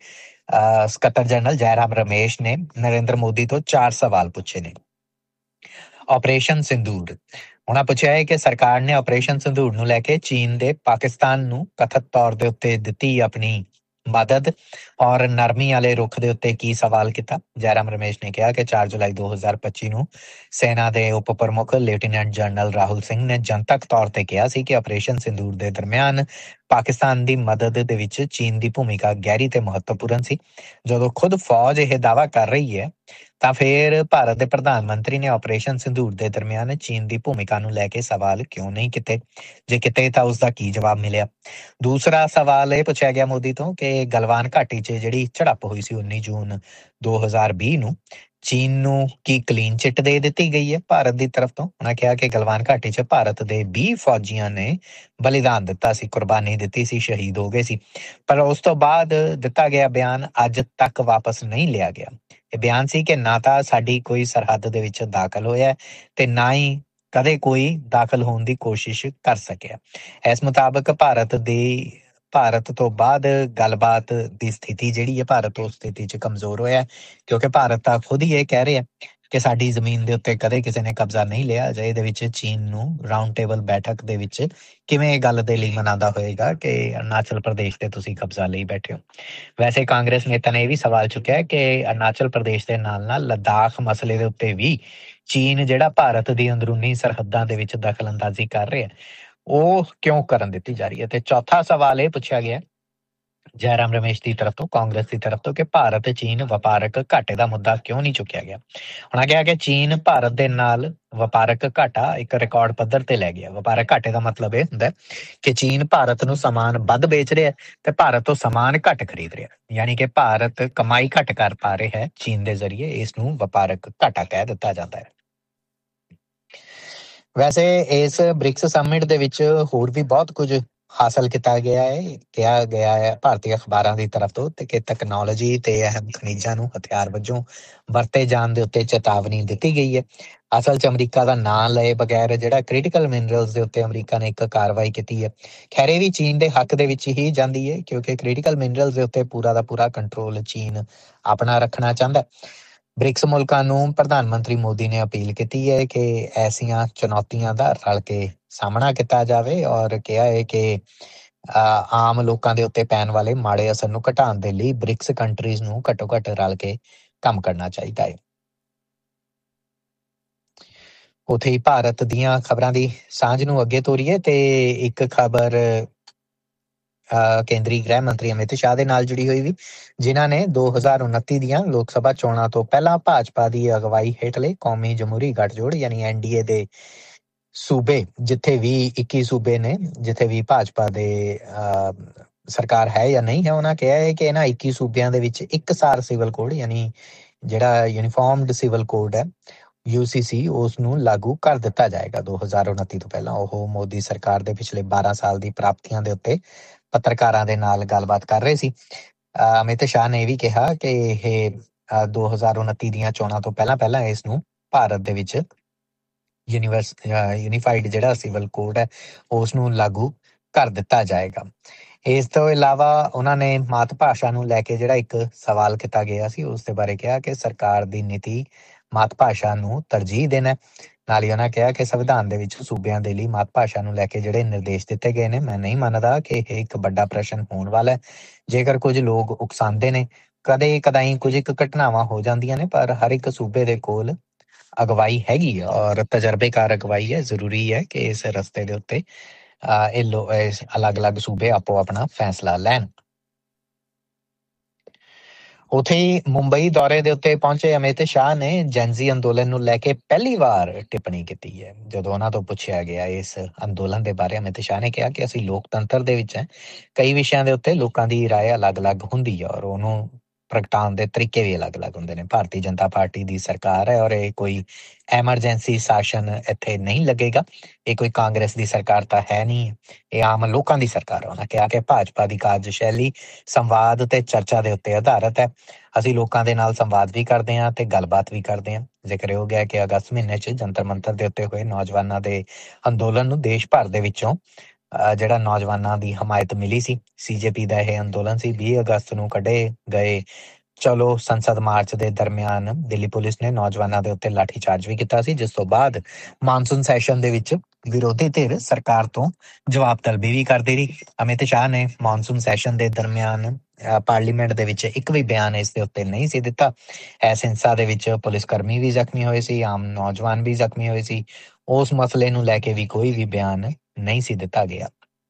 ਸਕੱਤਰ ਜਨਰਲ ਜੈਰਾਮ ਰਮੇਸ਼ ਨੇ ਨਰਿੰਦਰ ਮੋਦੀ ਤੋਂ ਚਾਰ ਸਵਾਲ ਪੁੱਛੇ ਨੇ। ਆਪਰੇਸ਼ਨ ਸਿੰਦੂਰ, ਉਹਨਾਂ ਪੁੱਛਿਆ ਹੈ ਕਿ ਸਰਕਾਰ ਨੇ ਆਪਰੇਸ਼ਨ ਸਿੰਦੂਰ ਨੂੰ ਲੈ ਕੇ ਚੀਨ ਦੇ ਪਾਕਿਸਤਾਨ ਨੂੰ ਕਥਿਤ ਤੌਰ ਦੇ ਉੱਤੇ ਦਿੱਤੀ ਆਪਣੀ ਮਦਦ ਔਰ ਨਰਮੀ ਵਾਲੇ ਰੁਖ ਦੇ ਉੱਤੇ ਕੀ ਸਵਾਲ ਕੀਤਾ। ਜੈਰਾਮ ਰਮੇਸ਼ ਨੇ ਕਿਹਾ ਕਿ ਚਾਰ ਜੁਲਾਈ ਦੋ ਹਜ਼ਾਰ ਪੱਚੀ ਨੂੰ ਸੈਨਾ ਦੇ ਉਪ ਪ੍ਰਮੁੱਖ ਲੈਫਟੀਨੈਂਟ ਜਨਰਲ ਰਾਹੁਲ ਸਿੰਘ ਨੇ ਜਨਤਕ ਤੌਰ ਤੇ ਕਿਹਾ ਸੀ ਕਿ ਆਪਰੇਸ਼ਨ ਸਿੰਦੂਰ ਦੇ ਦਰਮਿਆਨ ਪਾਕਿਸਤਾਨ ਦੀ ਮਦਦ ਦੇ ਵਿੱਚ ਚੀਨ ਦੀ ਭੂਮਿਕਾ ਗਹਿਰੀ ਤੇ ਮਹੱਤਵਪੂਰਨ ਸੀ। ਜਦੋਂ ਖੁਦ ਫੌਜ ਇਹ ਦਾਅਵਾ ਕਰ ਰਹੀ ਹੈ ਤਾਂ ਫਿਰ ਭਾਰਤ ਦੇ ਪ੍ਰਧਾਨ ਮੰਤਰੀ ਨੇ ਆਪਰੇਸ਼ਨ ਸਿੰਦੂਰ ਦੇ ਦਰਮਿਆਨ ਚੀਨ ਦੀ ਭੂਮਿਕਾ ਨੂੰ ਲੈ ਕੇ ਸਵਾਲ ਕਿਉਂ ਨਹੀਂ ਕੀਤੇ? ਜੇ ਕੀਤੇ ਤਾਂ ਉਸਦਾ ਕੀ ਜਵਾਬ ਮਿਲਿਆ? ਦੂਸਰਾ ਸਵਾਲ ਇਹ ਪੁੱਛਿਆ ਗਿਆ ਮੋਦੀ ਤੋਂ ਕਿ ਗਲਵਾਨ ਘਾਟੀ 'ਚ ਜਿਹੜੀ ਝੜਪ ਹੋਈ ਸੀ ਉੱਨੀ ਜੂਨ ਦੋ ਹਜ਼ਾਰ ਵੀਹ ਨੂੰ, ਚੀਨ ਨੂੰ ਕੀ ਕਲੀਨ ਚਿੱਟ ਦੇ ਦਿੱਤੀ ਗਈ ਹੈ ਭਾਰਤ ਦੀ ਤਰਫ ਤੋਂ? ਉਹਨਾਂ ਕਿਹਾ ਕਿ ਗਲਵਾਨ ਘਾਟੀ 'ਚ ਭਾਰਤ ਦੇ ਵੀਹ ਫੌਜੀਆਂ ਨੇ ਬਲੀਦਾਨ ਦਿੱਤਾ ਸੀ, ਕੁਰਬਾਨੀ ਦਿੱਤੀ ਸੀ, ਸ਼ਹੀਦ ਹੋ ਗਏ ਸੀ, ਪਰ ਉਸ ਤੋਂ ਬਾਅਦ ਦਿੱਤਾ ਗਿਆ ਬਿਆਨ ਅੱਜ ਤੱਕ ਵਾਪਸ ਨਹੀਂ ਲਿਆ ਗਿਆ। ਇਹ ਬਿਆਨ ਸੀ ਕਿ ਨਾ ਤਾਂ ਸਾਡੀ ਕੋਈ ਸਰਹੱਦ ਦੇ ਵਿੱਚ ਦਾਖਲ ਹੋਇਆ ਤੇ ਨਾ ਹੀ ਕਦੇ ਕੋਈ ਦਾਖਲ ਹੋਣ ਦੀ ਕੋਸ਼ਿਸ਼ ਕਰ ਸਕਿਆ। ਇਸ ਮੁਤਾਬਕ ਭਾਰਤ ਦੀ ਭਾਰਤ ਤੋਂ ਬਾਅਦ ਗੱਲਬਾਤ ਦੀ ਸਥਿਤੀ ਜਿਹੜੀ ਹੈ, ਭਾਰਤ ਉਸ ਸਥਿਤੀ 'ਚ ਕਮਜ਼ੋਰ ਹੋਇਆ ਕਿਉਂਕਿ ਭਾਰਤ ਤਾਂ ਖੁਦ ਹੀ ਇਹ ਕਹਿ ਰਿਹਾ ਕਿ ਸਾਡੀ ਜ਼ਮੀਨ ਦੇ ਉੱਤੇ ਕਦੇ ਕਿਸੇ ਨੇ ਕਬਜ਼ਾ ਨਹੀਂ ਲਿਆ। ਅਜਿਹੇ ਦੇ ਵਿੱਚ ਚੀਨ ਨੂੰ ਰਾਊਂਡ ਟੇਬਲ ਬੈਠਕ ਦੇ ਵਿੱਚ ਕਿਵੇਂ ਇਹ ਗੱਲ ਦੇ ਲਈ ਮਨਾਉਂਦਾ ਹੋਏਗਾ ਕਿ ਅਰੁਣਾਚਲ ਪ੍ਰਦੇਸ਼ ਤੇ ਤੁਸੀਂ ਕਬਜ਼ਾ ਲਈ ਬੈਠੇ ਹੋ? ਵੈਸੇ ਕਾਂਗਰਸ ਨੇਤਾ ਨੇ ਇਹ ਵੀ ਸਵਾਲ ਚੁੱਕਿਆ ਕਿ ਅਰੁਣਾਚਲ ਪ੍ਰਦੇਸ਼ ਦੇ ਨਾਲ ਨਾਲ ਲੱਦਾਖ ਮਸਲੇ ਦੇ ਉੱਤੇ ਵੀ ਚੀਨ ਜਿਹੜਾ ਭਾਰਤ ਦੀ ਅੰਦਰੂਨੀ ਸਰਹੱਦਾਂ ਦੇ ਵਿੱਚ ਦਖਲ ਅੰਦਾਜ਼ੀ ਕਰ ਰਿਹਾ। ਉਹ ਕਿਉਂ ਕਰਨ ਦਿੱਤੀ ਜਾ ਰਹੀ ਹੈ। ਤੇ ਚੌਥਾ ਸਵਾਲ ਇਹ ਪੁੱਛਿਆ ਗਿਆ ਜੈਰਾਮ ਰਮੇਸ਼ ਦੀ ਤਰਫ ਤੋਂ, ਕਾਂਗਰਸ ਦੀ ਤਰਫ ਤੋਂ, ਕਿ ਭਾਰਤ ਤੇ ਚੀਨ ਵਪਾਰਕ ਘਾਟੇ ਦਾ ਮੁੱਦਾ ਕਿਉਂ ਨਹੀਂ ਚੁੱਕਿਆ ਗਿਆ। ਉਹਨਾਂ ਕਿਹਾ ਕਿ ਚੀਨ ਭਾਰਤ ਦੇ ਨਾਲ ਵਪਾਰਕ ਘਾਟਾ ਇੱਕ ਰਿਕਾਰਡ ਪੱਧਰ ਤੇ ਲੈ ਗਿਆ। ਵਪਾਰਕ ਘਾਟੇ ਦਾ ਮਤਲਬ ਇਹ ਹੁੰਦਾ ਕਿ ਚੀਨ ਭਾਰਤ ਨੂੰ ਸਮਾਨ ਵੱਧ ਵੇਚ ਰਿਹਾ ਤੇ ਭਾਰਤ ਤੋਂ ਸਮਾਨ ਘੱਟ ਖਰੀਦ ਰਿਹਾ, ਯਾਨੀ ਕਿ ਭਾਰਤ ਕਮਾਈ ਘੱਟ ਕਰ ਪਾ ਰਿਹਾ ਹੈ ਚੀਨ ਦੇ ਜ਼ਰੀਏ। ਇਸ ਨੂੰ ਵਪਾਰਕ ਘਾਟਾ ਕਹਿ ਦਿੱਤਾ ਜਾਂਦਾ ਹੈ। ਵੈਸੇ ਇਸ ਬ੍ਰਿਕਸ ਸਮਿਟ ਦੇ ਵਿੱਚ ਹੋਰ ਵੀ ਬਹੁਤ ਕੁਝ ਹਾਸਲ ਕੀਤਾ ਗਿਆ ਹੈ। ਕਿਹਾ ਗਿਆ ਹੈ ਭਾਰਤੀ ਅਖਬਾਰਾਂ ਦੀ ਤਰਫ ਤੋਂ ਤੇ ਕਿ ਤਕਨਾਲੋਜੀ ਤੇ ਅਹਿਮ ਖਣਿਜਾਂ ਨੂੰ ਹਥਿਆਰ ਵਜੋਂ ਵਰਤੇ ਜਾਣ ਦੇ ਉੱਤੇ ਚੇਤਾਵਨੀ ਦਿੱਤੀ ਗਈ ਹੈ। ਅਸਲ 'ਚ ਅਮਰੀਕਾ ਦਾ ਨਾਂ ਲਏ ਬਗੈਰ ਜਿਹੜਾ ਕ੍ਰਿਟੀਕਲ ਮਿਨਰਲਸ ਦੇ ਉੱਤੇ ਅਮਰੀਕਾ ਨੇ ਇੱਕ ਕਾਰਵਾਈ ਕੀਤੀ ਹੈ। ਖੈਰ ਇਹ ਵੀ ਚੀਨ ਦੇ ਹੱਕ ਦੇ ਵਿੱਚ ਹੀ ਜਾਂਦੀ ਹੈ, ਕਿਉਂਕਿ ਕ੍ਰਿਟੀਕਲ ਮਿਨਰਲਸ ਦੇ ਉੱਤੇ ਪੂਰਾ ਦਾ ਪੂਰਾ ਕੰਟਰੋਲ ਚੀਨ ਆਪਣਾ ਰੱਖਣਾ ਚਾਹੁੰਦਾ। ਬ੍ਰਿਕਸ ਮੁਲਕਾਂ ਨੂੰ ਪ੍ਰਧਾਨ ਮੰਤਰੀ ਮੋਦੀ ਨੇ ਅਪੀਲ ਕੀਤੀ ਹੈ ਕਿ ਐਸੀਆਂ ਚੁਣੌਤੀਆਂ ਦਾ ਰਲ ਕੇ ਸਾਹਮਣਾ ਕੀਤਾ ਜਾਵੇ ਔਰ ਕਿਹਾ ਹੈ ਕਿ ਆਮ ਲੋਕਾਂ ਦੇ ਉੱਤੇ ਪੈਣ ਵਾਲੇ ਮਾੜੇ ਅਸਰ ਨੂੰ ਘਟਾਉਣ ਦੇ ਲਈ ਬ੍ਰਿਕਸ ਕੰਟਰੀਜ਼ ਨੂੰ ਘੱਟੋ ਘੱਟ ਰਲ ਕੇ ਕੰਮ ਕਰਨਾ ਚਾਹੀਦਾ ਹੈ। ਉੱਥੇ ਹੀ ਭਾਰਤ ਦੀਆਂ ਖਬਰਾਂ ਦੀ ਸਾਂਝ ਨੂੰ ਅੱਗੇ ਤੋਰੀਏ ਤੇ ਇੱਕ ਖਬਰ ਕੇਂਦਰੀ ਗ੍ਰਹਿ ਮੰਤਰੀ ਅਮਿਤ ਸ਼ਾਹ ਦੇ ਨਾਲ ਜੁੜੀ ਹੋਈ ਵੀ, ਜਿਨ੍ਹਾਂ ਨੇ ਦੋ ਹਜ਼ਾਰ ਉਨੱਤੀ ਦੀਆਂ ਲੋਕ ਸਭਾ ਚੋਣਾਂ ਤੋਂ ਪਹਿਲਾਂ ਭਾਜਪਾ ਦੀ ਅਗਵਾਈ ਹੇਠਲੇ ਕੌਮੀ ਜਮਹੂਰੀ ਗੱਠਜੋੜ ਯਾਨੀ ਐਨ ਡੀ ਏ ਦੇ ਸੂਬੇ, ਜਿੱਥੇ ਵੀ ਇੱਕੀ ਸੂਬੇ ਨੇ ਜਿੱਥੇ ਵੀ ਭਾਜਪਾ ਦੇ ਸਰਕਾਰ ਹੈ ਜਾਂ ਨਹੀਂ ਹੈ, ਉਹਨਾਂ ਕਿਹਾ ਹੈ ਕਿ ਇਹਨਾਂ ਇੱਕੀ ਸੂਬਿਆਂ ਦੇ ਵਿੱਚ ਇੱਕਸਾਰ ਸਿਵਲ ਕੋਡ ਯਾਨੀ ਜਿਹੜਾ ਯੂਨੀਫਾਰਮਡ ਸਿਵਲ ਕੋਡ ਹੈ ਯੂ ਸੀ ਸੀ, ਉਸ ਨੂੰ ਲਾਗੂ ਕਰ ਦਿੱਤਾ ਜਾਏਗਾ ਦੋ ਹਜ਼ਾਰ ਉਨੱਤੀ ਤੋਂ ਪਹਿਲਾਂ। ਉਹ ਮੋਦੀ ਸਰਕਾਰ ਦੇ ਪਿਛਲੇ ਬਾਰਾਂ ਸਾਲ ਦੀ ਪ੍ਰਾਪਤੀਆਂ ਦੇ ਉੱਤੇ ਪੱਤਰਕਾਰਾਂ ਦੇ ਨਾਲ ਗੱਲਬਾਤ ਕਰ ਰਹੇ ਸੀ। ਅਮਿਤ ਸ਼ਾਹ ਨੇ ਇਹ ਵੀ ਕਿਹਾ ਕਿ ਇਹ ਦੋ ਹਜ਼ਾਰ ਉਨੱਤੀ ਦੀਆਂ ਚੋਣਾਂ ਤੋਂ ਪਹਿਲਾਂ ਪਹਿਲਾਂ ਇਸ ਨੂੰ ਭਾਰਤ ਦੇ ਵਿੱਚ ਯੂਨੀਵਰਸ ਯੂਨੀਫਾਈਡ ਜਿਹੜਾ ਸਿਵਲ ਕੋਡ ਹੈ ਉਸ ਨੂੰ ਲਾਗੂ ਕਰ ਦਿੱਤਾ ਜਾਏਗਾ। ਇਸ ਤੋਂ ਇਲਾਵਾ ਉਹਨਾਂ ਨੇ ਮਾਤ ਭਾਸ਼ਾ ਨੂੰ ਲੈ ਕੇ ਜਿਹੜਾ ਇੱਕ ਸਵਾਲ ਕੀਤਾ ਗਿਆ ਸੀ ਉਸ ਦੇ ਬਾਰੇ ਕਿਹਾ ਕਿ ਸਰਕਾਰ ਦੀ ਨੀਤੀ ਮਾਤ ਭਾਸ਼ਾ ਨੂੰ ਤਰਜੀਹ ਦੇਣਾ। ਨਾਲ ਹੀ ਉਹਨਾਂ ਕਿਹਾ ਕਿ ਸੰਵਿਧਾਨ ਦੇ ਵਿੱਚ ਸੂਬਿਆਂ ਦੇ ਲਈ ਮਾਤ ਭਾਸ਼ਾ ਨੂੰ ਲੈ ਕੇ ਜਿਹੜੇ ਨਿਰਦੇਸ਼ ਦਿੱਤੇ ਗਏ ਨੇ, ਮੈਂ ਨਹੀਂ ਮੰਨਦਾ ਕਿ ਇਹ ਇੱਕ ਵੱਡਾ ਪ੍ਰਸ਼ਨ ਹੋਣ ਵਾਲਾ ਹੈ। ਜੇਕਰ ਕੁਝ ਲੋਕ ਉਕਸਾਉਂਦੇ ਨੇ, ਕਦੇ ਕਦਾਈ ਕੁਝ ਇੱਕ ਘਟਨਾਵਾਂ ਹੋ ਜਾਂਦੀਆਂ ਨੇ, ਪਰ ਹਰ ਇੱਕ ਸੂਬੇ ਦੇ ਕੋਲ ਅਗਵਾਈ ਹੈਗੀ ਔਰ ਤਜਰਬੇਕਾਰ ਅਗਵਾਈ ਹੈ। ਜ਼ਰੂਰੀ ਹੈ ਕਿ ਇਸ ਰਸਤੇ ਦੇ ਉੱਤੇ ਇਹ ਲੋ ਅਲੱਗ-ਅਲੱਗ ਸੂਬੇ ਆਪੋ ਆਪਣਾ ਫੈਸਲਾ ਲੈਣ। ਉੱਥੇ ਹੀ ਮੁੰਬਈ ਦੌਰੇ ਦੇ ਉੱਤੇ ਪਹੁੰਚੇ ਅਮਿਤ ਸ਼ਾਹ ਨੇ ਜੈਨਜ਼ੀ ਅੰਦੋਲਨ ਨੂੰ ਲੈ ਕੇ ਪਹਿਲੀ ਵਾਰ ਟਿੱਪਣੀ ਕੀਤੀ ਹੈ। ਜਦੋਂ ਉਹਨਾਂ ਤੋਂ ਪੁੱਛਿਆ ਗਿਆ ਇਸ ਅੰਦੋਲਨ ਦੇ ਬਾਰੇ, ਅਮਿਤ ਸ਼ਾਹ ਨੇ ਕਿਹਾ ਕਿ ਅਸੀਂ ਲੋਕਤੰਤਰ ਦੇ ਵਿੱਚ ਹੈ, ਕਈ ਵਿਸ਼ਿਆਂ ਦੇ ਉੱਤੇ ਲੋਕਾਂ ਦੀ ਰਾਏ ਅਲੱਗ-ਅਲੱਗ ਹੁੰਦੀ ਹੈ ਔਰ ਉਹਨੂੰ ਪ੍ਰਗਟਾਉਣ ਦੇ ਤਰੀਕੇ ਵੀ ਅਲੱਗ-ਅਲੱਗ ਹੁੰਦੇ ਨੇ। ਭਾਰਤੀ ਜਨਤਾ ਪਾਰਟੀ ਦੀ ਸਰਕਾਰ ਹੈ ਔਰ ਇਹ ਕੋਈ ਐਮਰਜੈਂਸੀ ਸ਼ਾਸਨ ਇੱਥੇ ਨਹੀਂ ਲੱਗੇਗਾ। ਇਹ ਕੋਈ ਕਾਂਗਰਸ ਦੀ ਸਰਕਾਰ ਤਾਂ ਹੈ ਨਹੀਂ, ਇਹ ਆਮ ਲੋਕਾਂ ਦੀ ਸਰਕਾਰ ਹੈ। ਉਹਨਾਂ ਕਿਹਾ ਕਿ ਭਾਜਪਾ ਦੀ ਕਾਰਜਸ਼ੈਲੀ ਸੰਵਾਦ ਤੇ ਚਰਚਾ ਦੇ ਉੱਤੇ ਆਧਾਰਿਤ ਹੈ। ਅਸੀਂ ਲੋਕਾਂ ਦੇ ਨਾਲ ਸੰਵਾਦ ਵੀ ਕਰਦੇ ਹਾਂ ਤੇ ਗੱਲਬਾਤ ਵੀ ਕਰਦੇ ਹਾਂ। ਜ਼ਿਕਰ ਹੋ ਗਿਆ ਕਿ ਅਗਸਤ ਮਹੀਨੇ 'ਚ ਜੰਤਰ ਮੰਤਰ ਦੇ ਉੱਤੇ ਹੋਏ ਨੌਜਵਾਨਾਂ ਦੇ ਅੰਦੋਲਨ ਨੂੰ ਦੇਸ਼ ਭਰ ਦੇ ਵਿੱਚੋਂ ਜਿਹੜਾ ਨੌਜਵਾਨਾਂ ਦੀ ਹਮਾਇਤ ਮਿਲੀ ਸੀ। ਸੀ ਜੇ ਪੀ ਦਾ ਇਹ ਅੰਦੋਲਨ ਸੀ। ਵੀਹ ਅਗਸਤ ਨੂੰ ਕੱਢੇ ਗਏ ਚਲੋ ਸੰਸਦ ਮਾਰਚ ਦੇ ਦਰਮਿਆਨ ਦਿੱਲੀ ਪੁਲਿਸ ਨੇ ਨੌਜਵਾਨਾਂ ਦੇ ਉੱਤੇ ਲਾਠੀ ਚਾਰਜ ਵੀ ਕੀਤਾ ਸੀ, ਜਿਸ ਤੋਂ ਬਾਅਦ ਮਾਨਸੂਨ ਸੈਸ਼ਨ ਦੇ ਵਿੱਚ ਵਿਰੋਧੀ ਧਿਰ ਸਰਕਾਰ ਤੋਂ ਜਵਾਬ ਤਲਬੀ ਵੀ ਕਰਦੀ ਰਹੀ। ਅਮਿਤ ਸ਼ਾਹ ਨੇ ਮਾਨਸੂਨ ਸੈਸ਼ਨ ਦੇ ਦਰਮਿਆਨ ਪਾਰਲੀਮੈਂਟ ਦੇ ਵਿੱਚ ਇੱਕ ਵੀ ਬਿਆਨ ਇਸ ਦੇ ਉੱਤੇ ਨਹੀਂ ਸੀ ਦਿੱਤਾ। ਇਸ ਹਿੰਸਾ ਦੇ ਵਿੱਚ ਪੁਲਿਸ ਕਰਮੀ ਵੀ ਜ਼ਖਮੀ ਹੋਏ ਸੀ, ਆਮ ਨੌਜਵਾਨ ਵੀ ਜ਼ਖਮੀ ਹੋਏ ਸੀ। ਉਸ ਮਸਲੇ ਨੂੰ ਲੈ ਕੇ ਵੀ ਕੋਈ ਵੀ ਬਿਆਨ ਨਹੀਂ ਸੀ ਦਿੱਤਾ ਗਿਆ।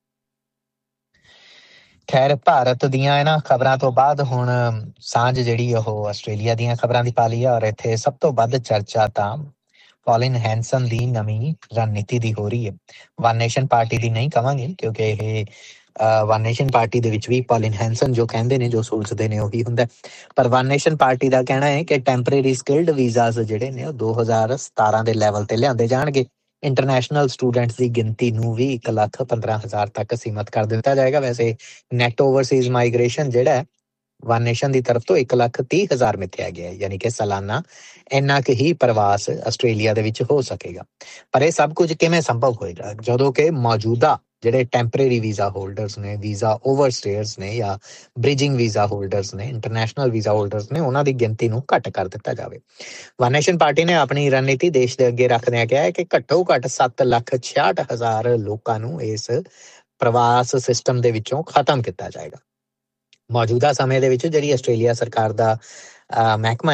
ਖੈਰ, ਭਾਰਤ ਦੀਆਂ ਇਹਨਾਂ ਖਬਰਾਂ ਤੋਂ ਬਾਅਦ ਹੁਣ ਸਾਂਝ ਜਿਹੜੀ ਉਹ ਆਸਟ੍ਰੇਲੀਆ ਦੀਆਂ ਖਬਰਾਂ ਦੀ ਪਾ ਲਈ ਹੈ ਔਰ ਇੱਥੇ ਸਭ ਤੋਂ ਵੱਧ ਚਰਚਾ ਤਾਂ ਪੌਲਿਨ ਹੈਂਸਨ ਦੀ ਨਵੀਂ ਰਣਨੀਤੀ ਦੀ ਹੋ ਰਹੀ ਹੈ। ਵਨ ਨੇਸ਼ਨ ਪਾਰਟੀ ਦੀ ਨਹੀਂ ਕਵਾਂਗੇ, ਕਿਉਂਕਿ ਇਹ ਵਨ ਨੇਸ਼ਨ ਪਾਰਟੀ ਦੇ ਵਿੱਚ ਵੀ ਪੌਲਿਨ ਹੈਂਸਨ ਜੋ ਕਹਿੰਦੇ ਨੇ, ਜੋ ਸੋਚਦੇ ਨੇ ਉਹੀ ਹੁੰਦਾ। ਪਰ ਵਨ ਨੇਸ਼ਨ ਪਾਰਟੀ ਦਾ ਕਹਿਣਾ ਹੈ ਕਿ ਟੈਂਪਰੇਰੀ ਸਕਿਲਡ ਵੀਜ਼ਾਸ ਜਿਹੜੇ ਨੇ ਉਹ ਦੋ ਹਜ਼ਾਰ ਸਤਾਰਾਂ ਦੇ ਲੈਵਲ ਤੇ ਲਿਆਂਦੇ ਜਾਣਗੇ। ਇੰਟਰਨੈਸ਼ਨਲ ਸਟੂਡੈਂਟਸ ਦੀ ਗਿਣਤੀ ਨੂੰ ਵੀ ਇੱਕ ਲੱਖ ਪੰਦਰਾਂ ਹਜ਼ਾਰ ਤੱਕ ਸੀਮਤ ਕਰ ਦਿੱਤਾ ਜਾਏਗਾ। ਵੈਸੇ ਨੈਟ ਓਵਰਸੀਜ਼ ਮਾਈਗ੍ਰੇਸ਼ਨ ਜਿਹੜਾ ਵਨ ਨੇਸ਼ਨ ਦੀ ਤਰਫ ਤੋਂ ਇੱਕ ਲੱਖ ਤੀਹ ਹਜ਼ਾਰ ਮਿਥਿਆ ਗਿਆ, ਯਾਨੀ ਕਿ ਸਾਲਾਨਾ ਇੰਨਾ ਕੁ ਹੀ ਪ੍ਰਵਾਸ ਆਸਟ੍ਰੇਲੀਆ ਦੇ ਵਿੱਚ ਹੋ ਸਕੇਗਾ। ਪਰ ਇਹ ਸਭ ਕੁਝ ਕਿਵੇਂ ਸੰਭਵ ਹੋਏਗਾ ਜਦੋਂ ਕਿ ਮੌਜੂਦਾ ਜਿਹੜੇ ਟੈਂਪਰੇਰੀ ਵੀਜ਼ਾ ਹੋਲਡਰਸ ਨੇ, ਵੀਜ਼ਾ ਓਵਰਸਟੇਅਰਸ ਨੇ ਜਾਂ ਬ੍ਰਿਜਿੰਗ ਵੀਜ਼ਾ ਹੋਲਡਰਸ ਨੇ, ਇੰਟਰਨੈਸ਼ਨਲ ਵੀਜ਼ਾ ਹੋਲਡਰਸ ਨੇ, ਉਹਨਾਂ ਦੀ ਗਿਣਤੀ ਨੂੰ ਘੱਟ ਕਰ ਦਿੱਤਾ ਜਾਵੇ। ਵਨ ਨੇਸ਼ਨ ਪਾਰਟੀ ਨੇ ਆਪਣੀ ਰਣਨੀਤੀ ਦੇਸ਼ ਦੇ ਅੱਗੇ ਰੱਖਦਿਆਂ ਕਿਹਾ ਹੈ ਕਿ ਘੱਟੋ ਘੱਟ ਸੱਤ ਲੱਖ ਛਿਆਹਠ ਹਜ਼ਾਰ ਲੋਕਾਂ ਨੂੰ ਇਸ ਪ੍ਰਵਾਸ ਸਿਸਟਮ ਦੇ ਵਿੱਚੋਂ ਖਤਮ ਕੀਤਾ ਜਾਏਗਾ। ਮੌਜੂਦਾ ਸਮੇਂ ਦੇ ਵਿੱਚ ਜਿਹੜੀ ਆਸਟ੍ਰੇਲੀਆ ਸਰਕਾਰ ਦਾ ਮਹਿਕਮਾ ਹੈ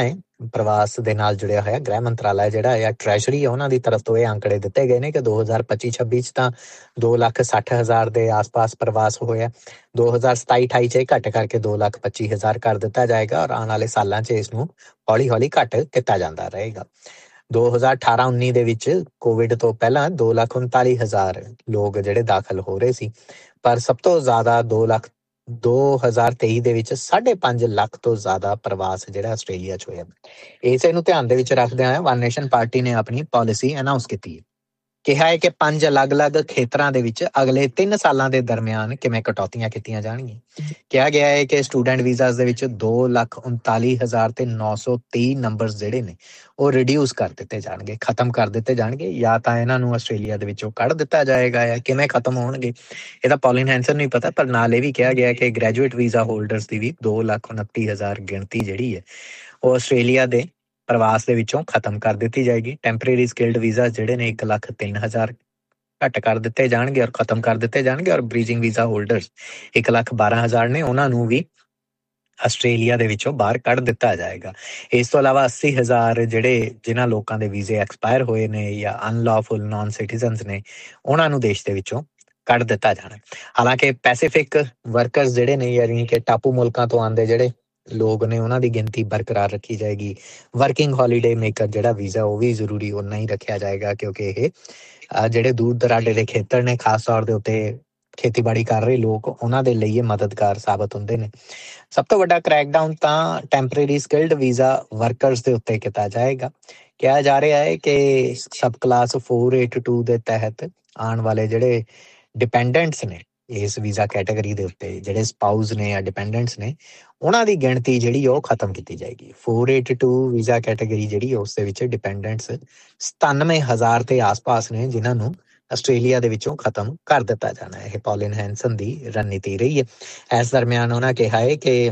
ਪ੍ਰਵਾਸ ਦੇ ਨਾਲ ਜੁੜਿਆ ਹੋਇਆ ਗ੍ਰਹਿ ਮੰਤਰਾਲਾ ਜਿਹੜਾ ਹੈ ਟ੍ਰੈਜਰੀ ਉਹਨਾਂ ਦੀ ਤਰਫ ਤੋਂ ਇਹ ਅੰਕੜੇ ਦਿੱਤੇ ਗਏ ਨੇ ਕਿ ਦੋ ਹਜ਼ਾਰ ਪੱਚੀ ਛੱਬੀ ਚ ਤਾਂ ਦੋ ਲੱਖ ਸੱਠ ਹਜ਼ਾਰ ਦੇ ਆਸ-ਪਾਸ ਪ੍ਰਵਾਸ ਹੋਇਆ। ਦੋ ਹਜ਼ਾਰ ਸਤਾਈ ਅਠਾਈ ਚ ਇਹ ਘੱਟ ਕਰਕੇ ਦੋ ਲੱਖ ਪੱਚੀ ਹਜ਼ਾਰ ਕਰ ਦਿੱਤਾ ਜਾਏਗਾ ਔਰ ਆਉਣ ਵਾਲੇ ਸਾਲਾਂ ਚ ਇਸ ਨੂੰ ਹੌਲੀ ਹੌਲੀ ਘੱਟ ਕੀਤਾ ਜਾਂਦਾ ਰਹੇਗਾ। ਦੋ ਹਜ਼ਾਰ ਅਠਾਰਾਂ ਉੱਨੀ ਦੇ ਵਿੱਚ ਕੋਵਿਡ ਤੋਂ ਪਹਿਲਾਂ ਦੋ ਲੱਖ ਉਨਤਾਲੀ ਹਜ਼ਾਰ ਲੋਕ ਜਿਹੜੇ ਦਾਖਲ ਹੋ ਰਹੇ ਸੀ, ਪਰ ਸਭ ਤੋਂ ਜ਼ਿਆਦਾ ਦੋ ਲੱਖ ਦੋ ਹਜ਼ਾਰ ਤੇਈ ਦੇ ਵਿੱਚ ਸਾਢੇ ਪੰਜ ਲੱਖ ਤੋਂ ਜ਼ਿਆਦਾ ਪ੍ਰਵਾਸ ਜਿਹੜਾ ਆਸਟ੍ਰੇਲੀਆ ਚ ਹੋਇਆ। ਇਸੇ ਨੂੰ ਧਿਆਨ ਦੇ ਵਿੱਚ ਰੱਖਦਿਆਂ ਹੋਇਆ ਵਨ ਨੇਸ਼ਨ ਪਾਰਟੀ ਨੇ ਆਪਣੀ ਪਾਲਿਸੀ ਅਨਾਊਂਸ ਕੀਤੀ ਹੈ। ਕਿਹਾ ਹੈ ਕਿ ਪੰਜ ਅਲੱਗ-ਅਲੱਗ ਖੇਤਰਾਂ ਦੇ ਵਿੱਚ ਅਗਲੇ ਤਿੰਨ ਸਾਲਾਂ ਦੇ ਦਰਮਿਆਨ ਕਿਵੇਂ ਕਟੌਤੀਆਂ ਕੀਤੀਆਂ ਜਾਣਗੀਆਂ। ਕਿਹਾ ਗਿਆ ਹੈ ਕਿ ਸਟੂਡੈਂਟ ਵੀਜ਼ਾਸ ਦੇ ਵਿੱਚ ਦੋ ਲੱਖ ਉਨਤਾਲੀ ਹਜ਼ਾਰ ਤੇ ਨੌ ਸੌ ਤੀਹ ਨੰਬਰਸ ਜਿਹੜੇ ਨੇ ਉਹ ਰਿਡਿਊਸ ਕਰ ਦਿੱਤੇ ਜਾਣਗੇ, ਖਤਮ ਕਰ ਦਿੱਤੇ ਜਾਣਗੇ, ਜਾਂ ਤਾਂ ਇਹਨਾਂ ਨੂੰ ਆਸਟ੍ਰੇਲੀਆ ਦੇ ਵਿੱਚੋਂ ਕੱਢ ਦਿੱਤਾ ਜਾਏਗਾ ਜਾਂ ਕਿਵੇਂ ਖਤਮ ਹੋਣਗੇ ਇਹਦਾ ਪੌਲਿਨ ਹੈਂਸਨ ਨੂੰ ਹੀ ਪਤਾ। ਪਰ ਨਾਲ ਇਹ ਵੀ ਕਿਹਾ ਗਿਆ ਕਿ ਗ੍ਰੈਜੂਏਟ ਵੀਜ਼ਾ ਹੋਲਡਰਸ ਦੀ ਵੀ ਦੋ ਲੱਖ ਉਨੱਤੀ ਹਜ਼ਾਰ ਗਿਣਤੀ ਜਿਹੜੀ ਹੈ ਉਹ ਆਸਟ੍ਰੇਲੀਆ ਦੇ ਪ੍ਰਵਾਸ ਦੇ ਵਿੱਚੋਂ ਖਤਮ ਕਰ ਦਿੱਤੀ ਜਾਏਗੀ। ਟੈਂਪਰੇਰੀ ਸਕਿਲਡ ਵੀਜ਼ਾ ਜਿਹੜੇ ਨੇ ਇੱਕ ਲੱਖ ਤਿੰਨ ਹਜ਼ਾਰ ਘੱਟ ਕਰ ਦਿੱਤੇ ਜਾਣਗੇ ਔਰ ਖਤਮ ਕਰ ਦਿੱਤੇ ਜਾਣਗੇ ਔਰ ਬ੍ਰੀਜਿੰਗ ਵੀਜ਼ਾ ਹੋਲਡਰਸ ਇੱਕ ਲੱਖ ਬਾਰਾਂ ਹਜ਼ਾਰ ਨੇ ਉਹਨਾਂ ਨੂੰ ਵੀ ਆਸਟ੍ਰੇਲੀਆ ਦੇ ਵਿੱਚੋਂ ਬਾਹਰ ਕੱਢ ਦਿੱਤਾ ਜਾਏਗਾ। ਇਸ ਤੋਂ ਇਲਾਵਾ ਅੱਸੀ ਹਜ਼ਾਰ ਜਿਹੜੇ ਜਿਨ੍ਹਾਂ ਲੋਕਾਂ ਦੇ ਵੀਜ਼ੇ ਐਕਸਪਾਇਰ ਹੋਏ ਨੇ ਜਾਂ ਅਨਲੌਫੁਲ ਨਾਨ ਸਿਟੀਜ਼ਨਸ ਨੇ ਉਹਨਾਂ ਨੂੰ ਦੇਸ਼ ਦੇ ਵਿੱਚੋਂ ਕੱਢ ਦਿੱਤਾ ਜਾਣਾ। ਹਾਲਾਂਕਿ ਪੈਸੀਫਿਕ ਵਰਕਰਸ ਜਿਹੜੇ ਨੇ ਯਾਨੀ ਕਿ ਟਾਪੂ ਮੁਲਕਾਂ ਤੋਂ ਆਉਂਦੇ ਜਿਹੜੇ ਲੋਕ ਨੇ ਉਹਨਾਂ ਦੀ ਗਿਣਤੀ ਬਰਕਰਾਰ ਰੱਖੀ ਜਾਏਗੀ। ਵਰਕਿੰਗ ਹੌਲੀਡੇ ਮੇਕਰ ਜਿਹੜਾ ਵੀਜ਼ਾ ਉਹ ਵੀ ਜ਼ਰੂਰੀ ਓਨਾ ਹੀ ਰੱਖਿਆ ਜਾਏਗਾ ਕਿਉਂਕਿ ਇਹ ਜਿਹੜੇ ਦੂਰ ਦਰਾਡੇ ਦੇ ਖੇਤਰ ਨੇ ਖਾਸ ਤੌਰ ਦੇ ਉੱਤੇ ਖੇਤੀਬਾੜੀ ਕਰ ਰਹੇ ਲੋਕ ਉਹਨਾਂ ਦੇ ਲਈ ਇਹ ਮਦਦਗਾਰ ਸਾਬਤ ਹੁੰਦੇ ਨੇ। ਸਭ ਤੋਂ ਵੱਡਾ ਕ੍ਰੈਕਡਾਊਨ ਤਾਂ ਟੈਂਪਰੇਰੀ ਸਕਿਲਡ ਵੀਜ਼ਾ ਵਰਕਰਸ ਦੇ ਉੱਤੇ ਕੀਤਾ ਜਾਏਗਾ। ਕਿਹਾ ਜਾ ਰਿਹਾ ਹੈ ਕਿ ਸਬ ਕਲਾਸ ਚਾਰ ਅੱਠ ਦੋ ਦੇ ਤਹਿਤ ਆਉਣ ਵਾਲੇ ਜਿਹੜੇ ਡਿਪੈਂਡੈਂਟਸ ਨੇ ਇਸ ਵੀਜ਼ਾ ਕੈਟਾਗਰੀ ਦੇ ਉੱਤੇ ਜਿਹੜੇ ਸਪਾਊਸ ਨੇ ਜਾਂ ਡਿਪੈਂਡੈਂਟਸ ਨੇ ਉਹਨਾਂ ਦੀ ਗਿਣਤੀ ਜਿਹੜੀ ਉਹ ਖਤਮ ਕੀਤੀ ਜਾਏਗੀ। ਚਾਰ ਅੱਠ ਦੋ ਵੀਜ਼ਾ ਕੈਟਾਗਰੀ ਜਿਹੜੀ ਉਸ ਦੇ ਵਿੱਚ ਡਿਪੈਂਡੈਂਟਸ ਸਤਾਨਵੇਂ ਹਜ਼ਾਰ ਦੇ ਆਸ-ਪਾਸ ਨੇ ਜਿਨ੍ਹਾਂ ਨੂੰ ਆਸਟ੍ਰੇਲੀਆ ਦੇ ਵਿੱਚੋਂ ਖਤਮ ਕਰ ਦਿੱਤਾ ਜਾਣਾ ਹੈ। ਇਹ ਪੌਲਿਨ ਹੈਂਸਨ ਦੀ ਰਣਨੀਤੀ ਰਹੀ ਹੈ। ਇਸ ਦਰਮਿਆਨ ਉਹਨਾਂ ਕਿਹਾ ਹੈ ਕਿ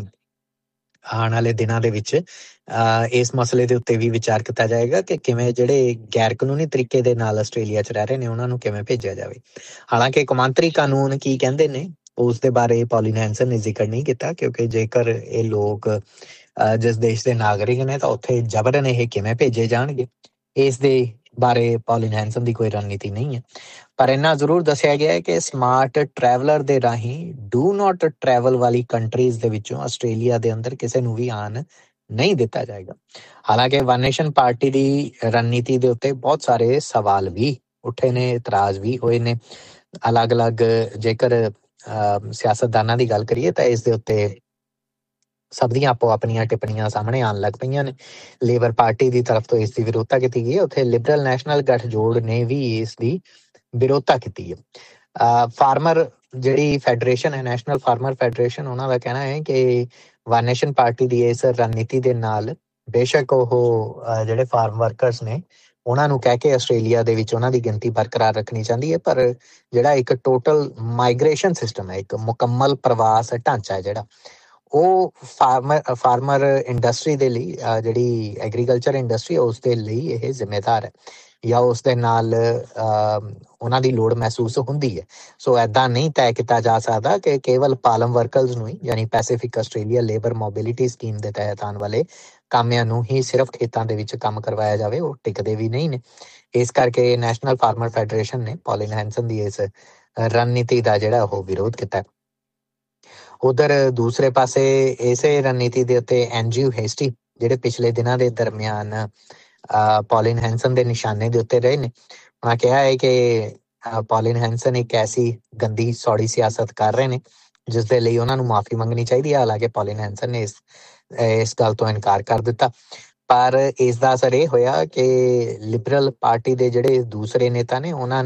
ਆਉਣ ਵਾਲੇ ਦਿਨਾਂ ਦੇ ਵਿੱਚ ਅਹ ਇਸ ਮਸਲੇ ਦੇ ਉੱਤੇ ਵੀ ਵਿਚਾਰ ਕੀਤਾ ਜਾਏਗਾ ਕਿ ਕਿਵੇਂ ਜਿਹੜੇ ਗੈਰ ਕਾਨੂੰਨੀ ਤਰੀਕੇ ਦੇ ਨਾਲ ਆਸਟ੍ਰੇਲੀਆ 'ਚ ਰਹਿ ਰਹੇ ਨੇ ਉਹਨਾਂ ਨੂੰ ਕਿਵੇਂ ਭੇਜਿਆ ਜਾਵੇ। ਹਾਲਾਂਕਿ ਕੌਮਾਂਤਰੀ ਕਾਨੂੰਨ ਕੀ ਕਹਿੰਦੇ ਨੇ ਉਸ ਦੇ ਬਾਰੇ ਪੌਲਿਨ ਹੈਂਸਨ ਨੇ ਜ਼ਿਕਰ ਨਹੀਂ ਕੀਤਾ ਕਿਉਂਕਿ ਜੇਕਰ ਇਹ ਲੋਕ ਜਿਸ ਦੇਸ਼ ਦੇ ਨਾਗਰਿਕ ਨੇ ਤਾਂ ਉੱਥੇ ਜਬਰਨ ਇਹ ਕਿਵੇਂ ਭੇਜੇ ਜਾਣਗੇ ਇਸ ਦੇ ਬਾਰੇ ਪੌਲਿਨ ਹੈਂਸਨ ਦੀ ਕੋਈ ਰਣਨੀਤੀ ਨਹੀਂ ਹੈ। ਪਰ ਇੰਨਾ ਜ਼ਰੂਰ ਦੱਸਿਆ ਗਿਆ ਹੈ ਕਿ ਸਮਾਰਟ ਟਰੈਵਲਰ ਦੇ ਰਾਹੀਂ ਡੂ ਨਾਟ ਟਰੈਵਲ ਵਾਲੀ ਕੰਟਰੀਜ਼ ਦੇ ਵਿੱਚੋਂ ਆਸਟ੍ਰੇਲੀਆ ਦੇ ਅੰਦਰ ਕਿਸੇ ਨੂੰ ਵੀ ਆਉਣ ਨਹੀਂ ਦਿੱਤਾ ਜਾਏਗਾ। ਹਾਲਾਂਕਿ ਵਨ ਨੇਸ਼ਨ ਪਾਰਟੀ ਦੀ ਰਣਨੀਤੀ ਦੇ ਉੱਤੇ ਬਹੁਤ ਸਾਰੇ ਸਵਾਲ ਵੀ ਉੱਠੇ ਨੇ, ਇਤਰਾਜ਼ ਵੀ ਹੋਏ ਨੇ। ਅਲੱਗ-ਅਲੱਗ ਜੇਕਰ ਸਿਆਸਤਦਾਨਾਂ ਦੀ ਗੱਲ ਕਰੀਏ ਤਾਂ ਇਸ ਦੇ ਉੱਤੇ ਸਭ ਦੀਆਂ ਆਪੋ ਆਪਣੀਆਂ ਟਿੱਪਣੀਆਂ ਸਾਹਮਣੇ ਆਉਣ ਲੱਗ ਪਈਆਂ ਨੇ। ਲੇਬਰ ਪਾਰਟੀ ਦੀ ਤਰਫ ਤੋਂ ਇਸ ਦੀ ਵਿਰੋਧਤਾ ਕੀਤੀ ਗਈ ਹੈ, ਉੱਥੇ ਲਿਬਰਲ ਨੈਸ਼ਨਲ ਗਠਜੋੜ ਨੇ ਵੀ ਇਸ ਦੀ ਵਿਰੋਧਤਾ ਕੀਤੀ ਹੈ। ਫਾਰਮਰ ਜਿਹੜੀ ਫੈਡਰੇਸ਼ਨ ਹੈ ਨੈਸ਼ਨਲ ਫਾਰਮਰ ਫੈਡਰੇਸ਼ਨ ਉਹਨਾਂ ਦਾ ਕਹਿਣਾ ਹੈ ਕਿ ਵਨ ਨੇਸ਼ਨ ਪਾਰਟੀ ਦੀ ਇਸ ਰਣਨੀਤੀ ਦੇ ਨਾਲ ਬੇਸ਼ੱਕ ਉਹ ਜਿਹੜੇ ਫਾਰਮ ਵਰਕਰਸ ਨੇ ਉਹਨਾਂ ਨੂੰ ਕਹਿ ਕੇ ਆਸਟ੍ਰੇਲੀਆ ਦੇ ਵਿੱਚ ਉਹਨਾਂ ਦੀ ਗਿਣਤੀ ਬਰਕਰਾਰ ਰੱਖਣੀ ਚਾਹੁੰਦੀ ਹੈ, ਪਰ ਜਿਹੜਾ ਇੱਕ ਟੋਟਲ ਮਾਈਗ੍ਰੇਸ਼ਨ ਸਿਸਟਮ ਹੈ, ਇੱਕ ਮੁਕੰਮਲ ਪ੍ਰਵਾਸ ਢਾਂਚਾ ਹੈ ਜਿਹੜਾ ਉਹ ਫਾਰਮਰ ਫਾਰਮਰ ਇੰਡਸਟਰੀ ਦੇ ਲਈ ਜਿਹੜੀ ਐਗਰੀਕਲਚਰ ਇੰਡਸਟਰੀ ਉਸ ਦੇ ਲਈ ਇਹ ਜ਼ਿੰਮੇਦਾਰ ਹੈ ਜਾਂ ਉਸ ਦੇ ਨਾਲ ਉਹਨਾਂ ਦੀ ਲੋੜ ਮਹਿਸੂਸ ਹੁੰਦੀ ਹੈ। ਸੋ ਇੱਦਾਂ ਨਹੀਂ ਤੈਅ ਕੀਤਾ ਜਾ ਸਕਦਾ ਕਿ ਕੇਵਲ ਪਾਲਮ ਵਰਕਰਸ ਨੂੰ ਹੀ ਯਾਨੀ Pacific Australia labour mobility scheme ਦੇ ਤਹਿਤ ਆਉਣ ਵਾਲੇ ਕਾਮਿਆਂ ਨੂੰ ਹੀ ਸਿਰਫ ਖੇਤਾਂ ਦੇ ਵਿੱਚ ਕੰਮ ਕਰਵਾਇਆ ਜਾਵੇ, ਉਹ ਟਿਕਦੇ ਵੀ ਨਹੀਂ ਨੇ। ਇਸ ਕਰਕੇ ਨੈਸ਼ਨਲ ਫਾਰਮਰ ਫੈਡਰੇਸ਼ਨ ਨੇ ਪੌਲਿਨ ਹੈਂਸਨ ਦੀ ਇਸ ਰਣਨੀਤੀ ਦਾ ਜਿਹੜਾ ਉਹ ਵਿਰੋਧ ਕੀਤਾ। ਉਧਰ ਦੂਸਰੇ ਪਾਸੇ ਇਸੇ ਰਣਨੀਤੀ ਦੇ ਉੱਤੇ ਐਨਜੀਓ ਹੇਸਟੀ ਜਿਹੜੇ ਪਿਛਲੇ ਦਿਨਾਂ ਦੇ ਦਰਮਿਆਨ ਪੌਲਿਨ ਹੈਂਸਨ ਦੇ ਨਿਸ਼ਾਨੇ ਦੇ ਉੱਤੇ ਰਹੇ ਨੇ, ਉਹਨਾਂ ਕਿਹਾ ਹੈ ਕਿ ਪੌਲਿਨ ਹੈਂਸਨ ਇੱਕ ਐਸੀ ਗੰਦੀ ਸੌੜੀ ਸਿਆਸਤ ਕਰ ਰਹੇ ਨੇ ਜਿਸ ਦੇ ਲਈ ਉਹਨਾਂ ਨੂੰ ਮਾਫੀ ਮੰਗਣੀ ਚਾਹੀਦੀ ਹੈ। ਹਾਲਾਂਕਿ ਪੌਲਿਨ ਹੈਂਸਨ ਨੇ ਇਸ ਇਸ ਗੱਲ ਤੋਂ ਇਨਕਾਰ ਕਰ ਦਿੱਤਾ, ਪਰ ਇਸ ਦਾ ਅਸਰ ਇਹ ਹੋਇਆ ਕਿ ਲਿਬਰਲ ਪਾਰਟੀ ਦੇ ਜਿਹੜੇ ਦੂਸਰੇ ਨੇਤਾ ਨੇ ਉਹਨਾਂ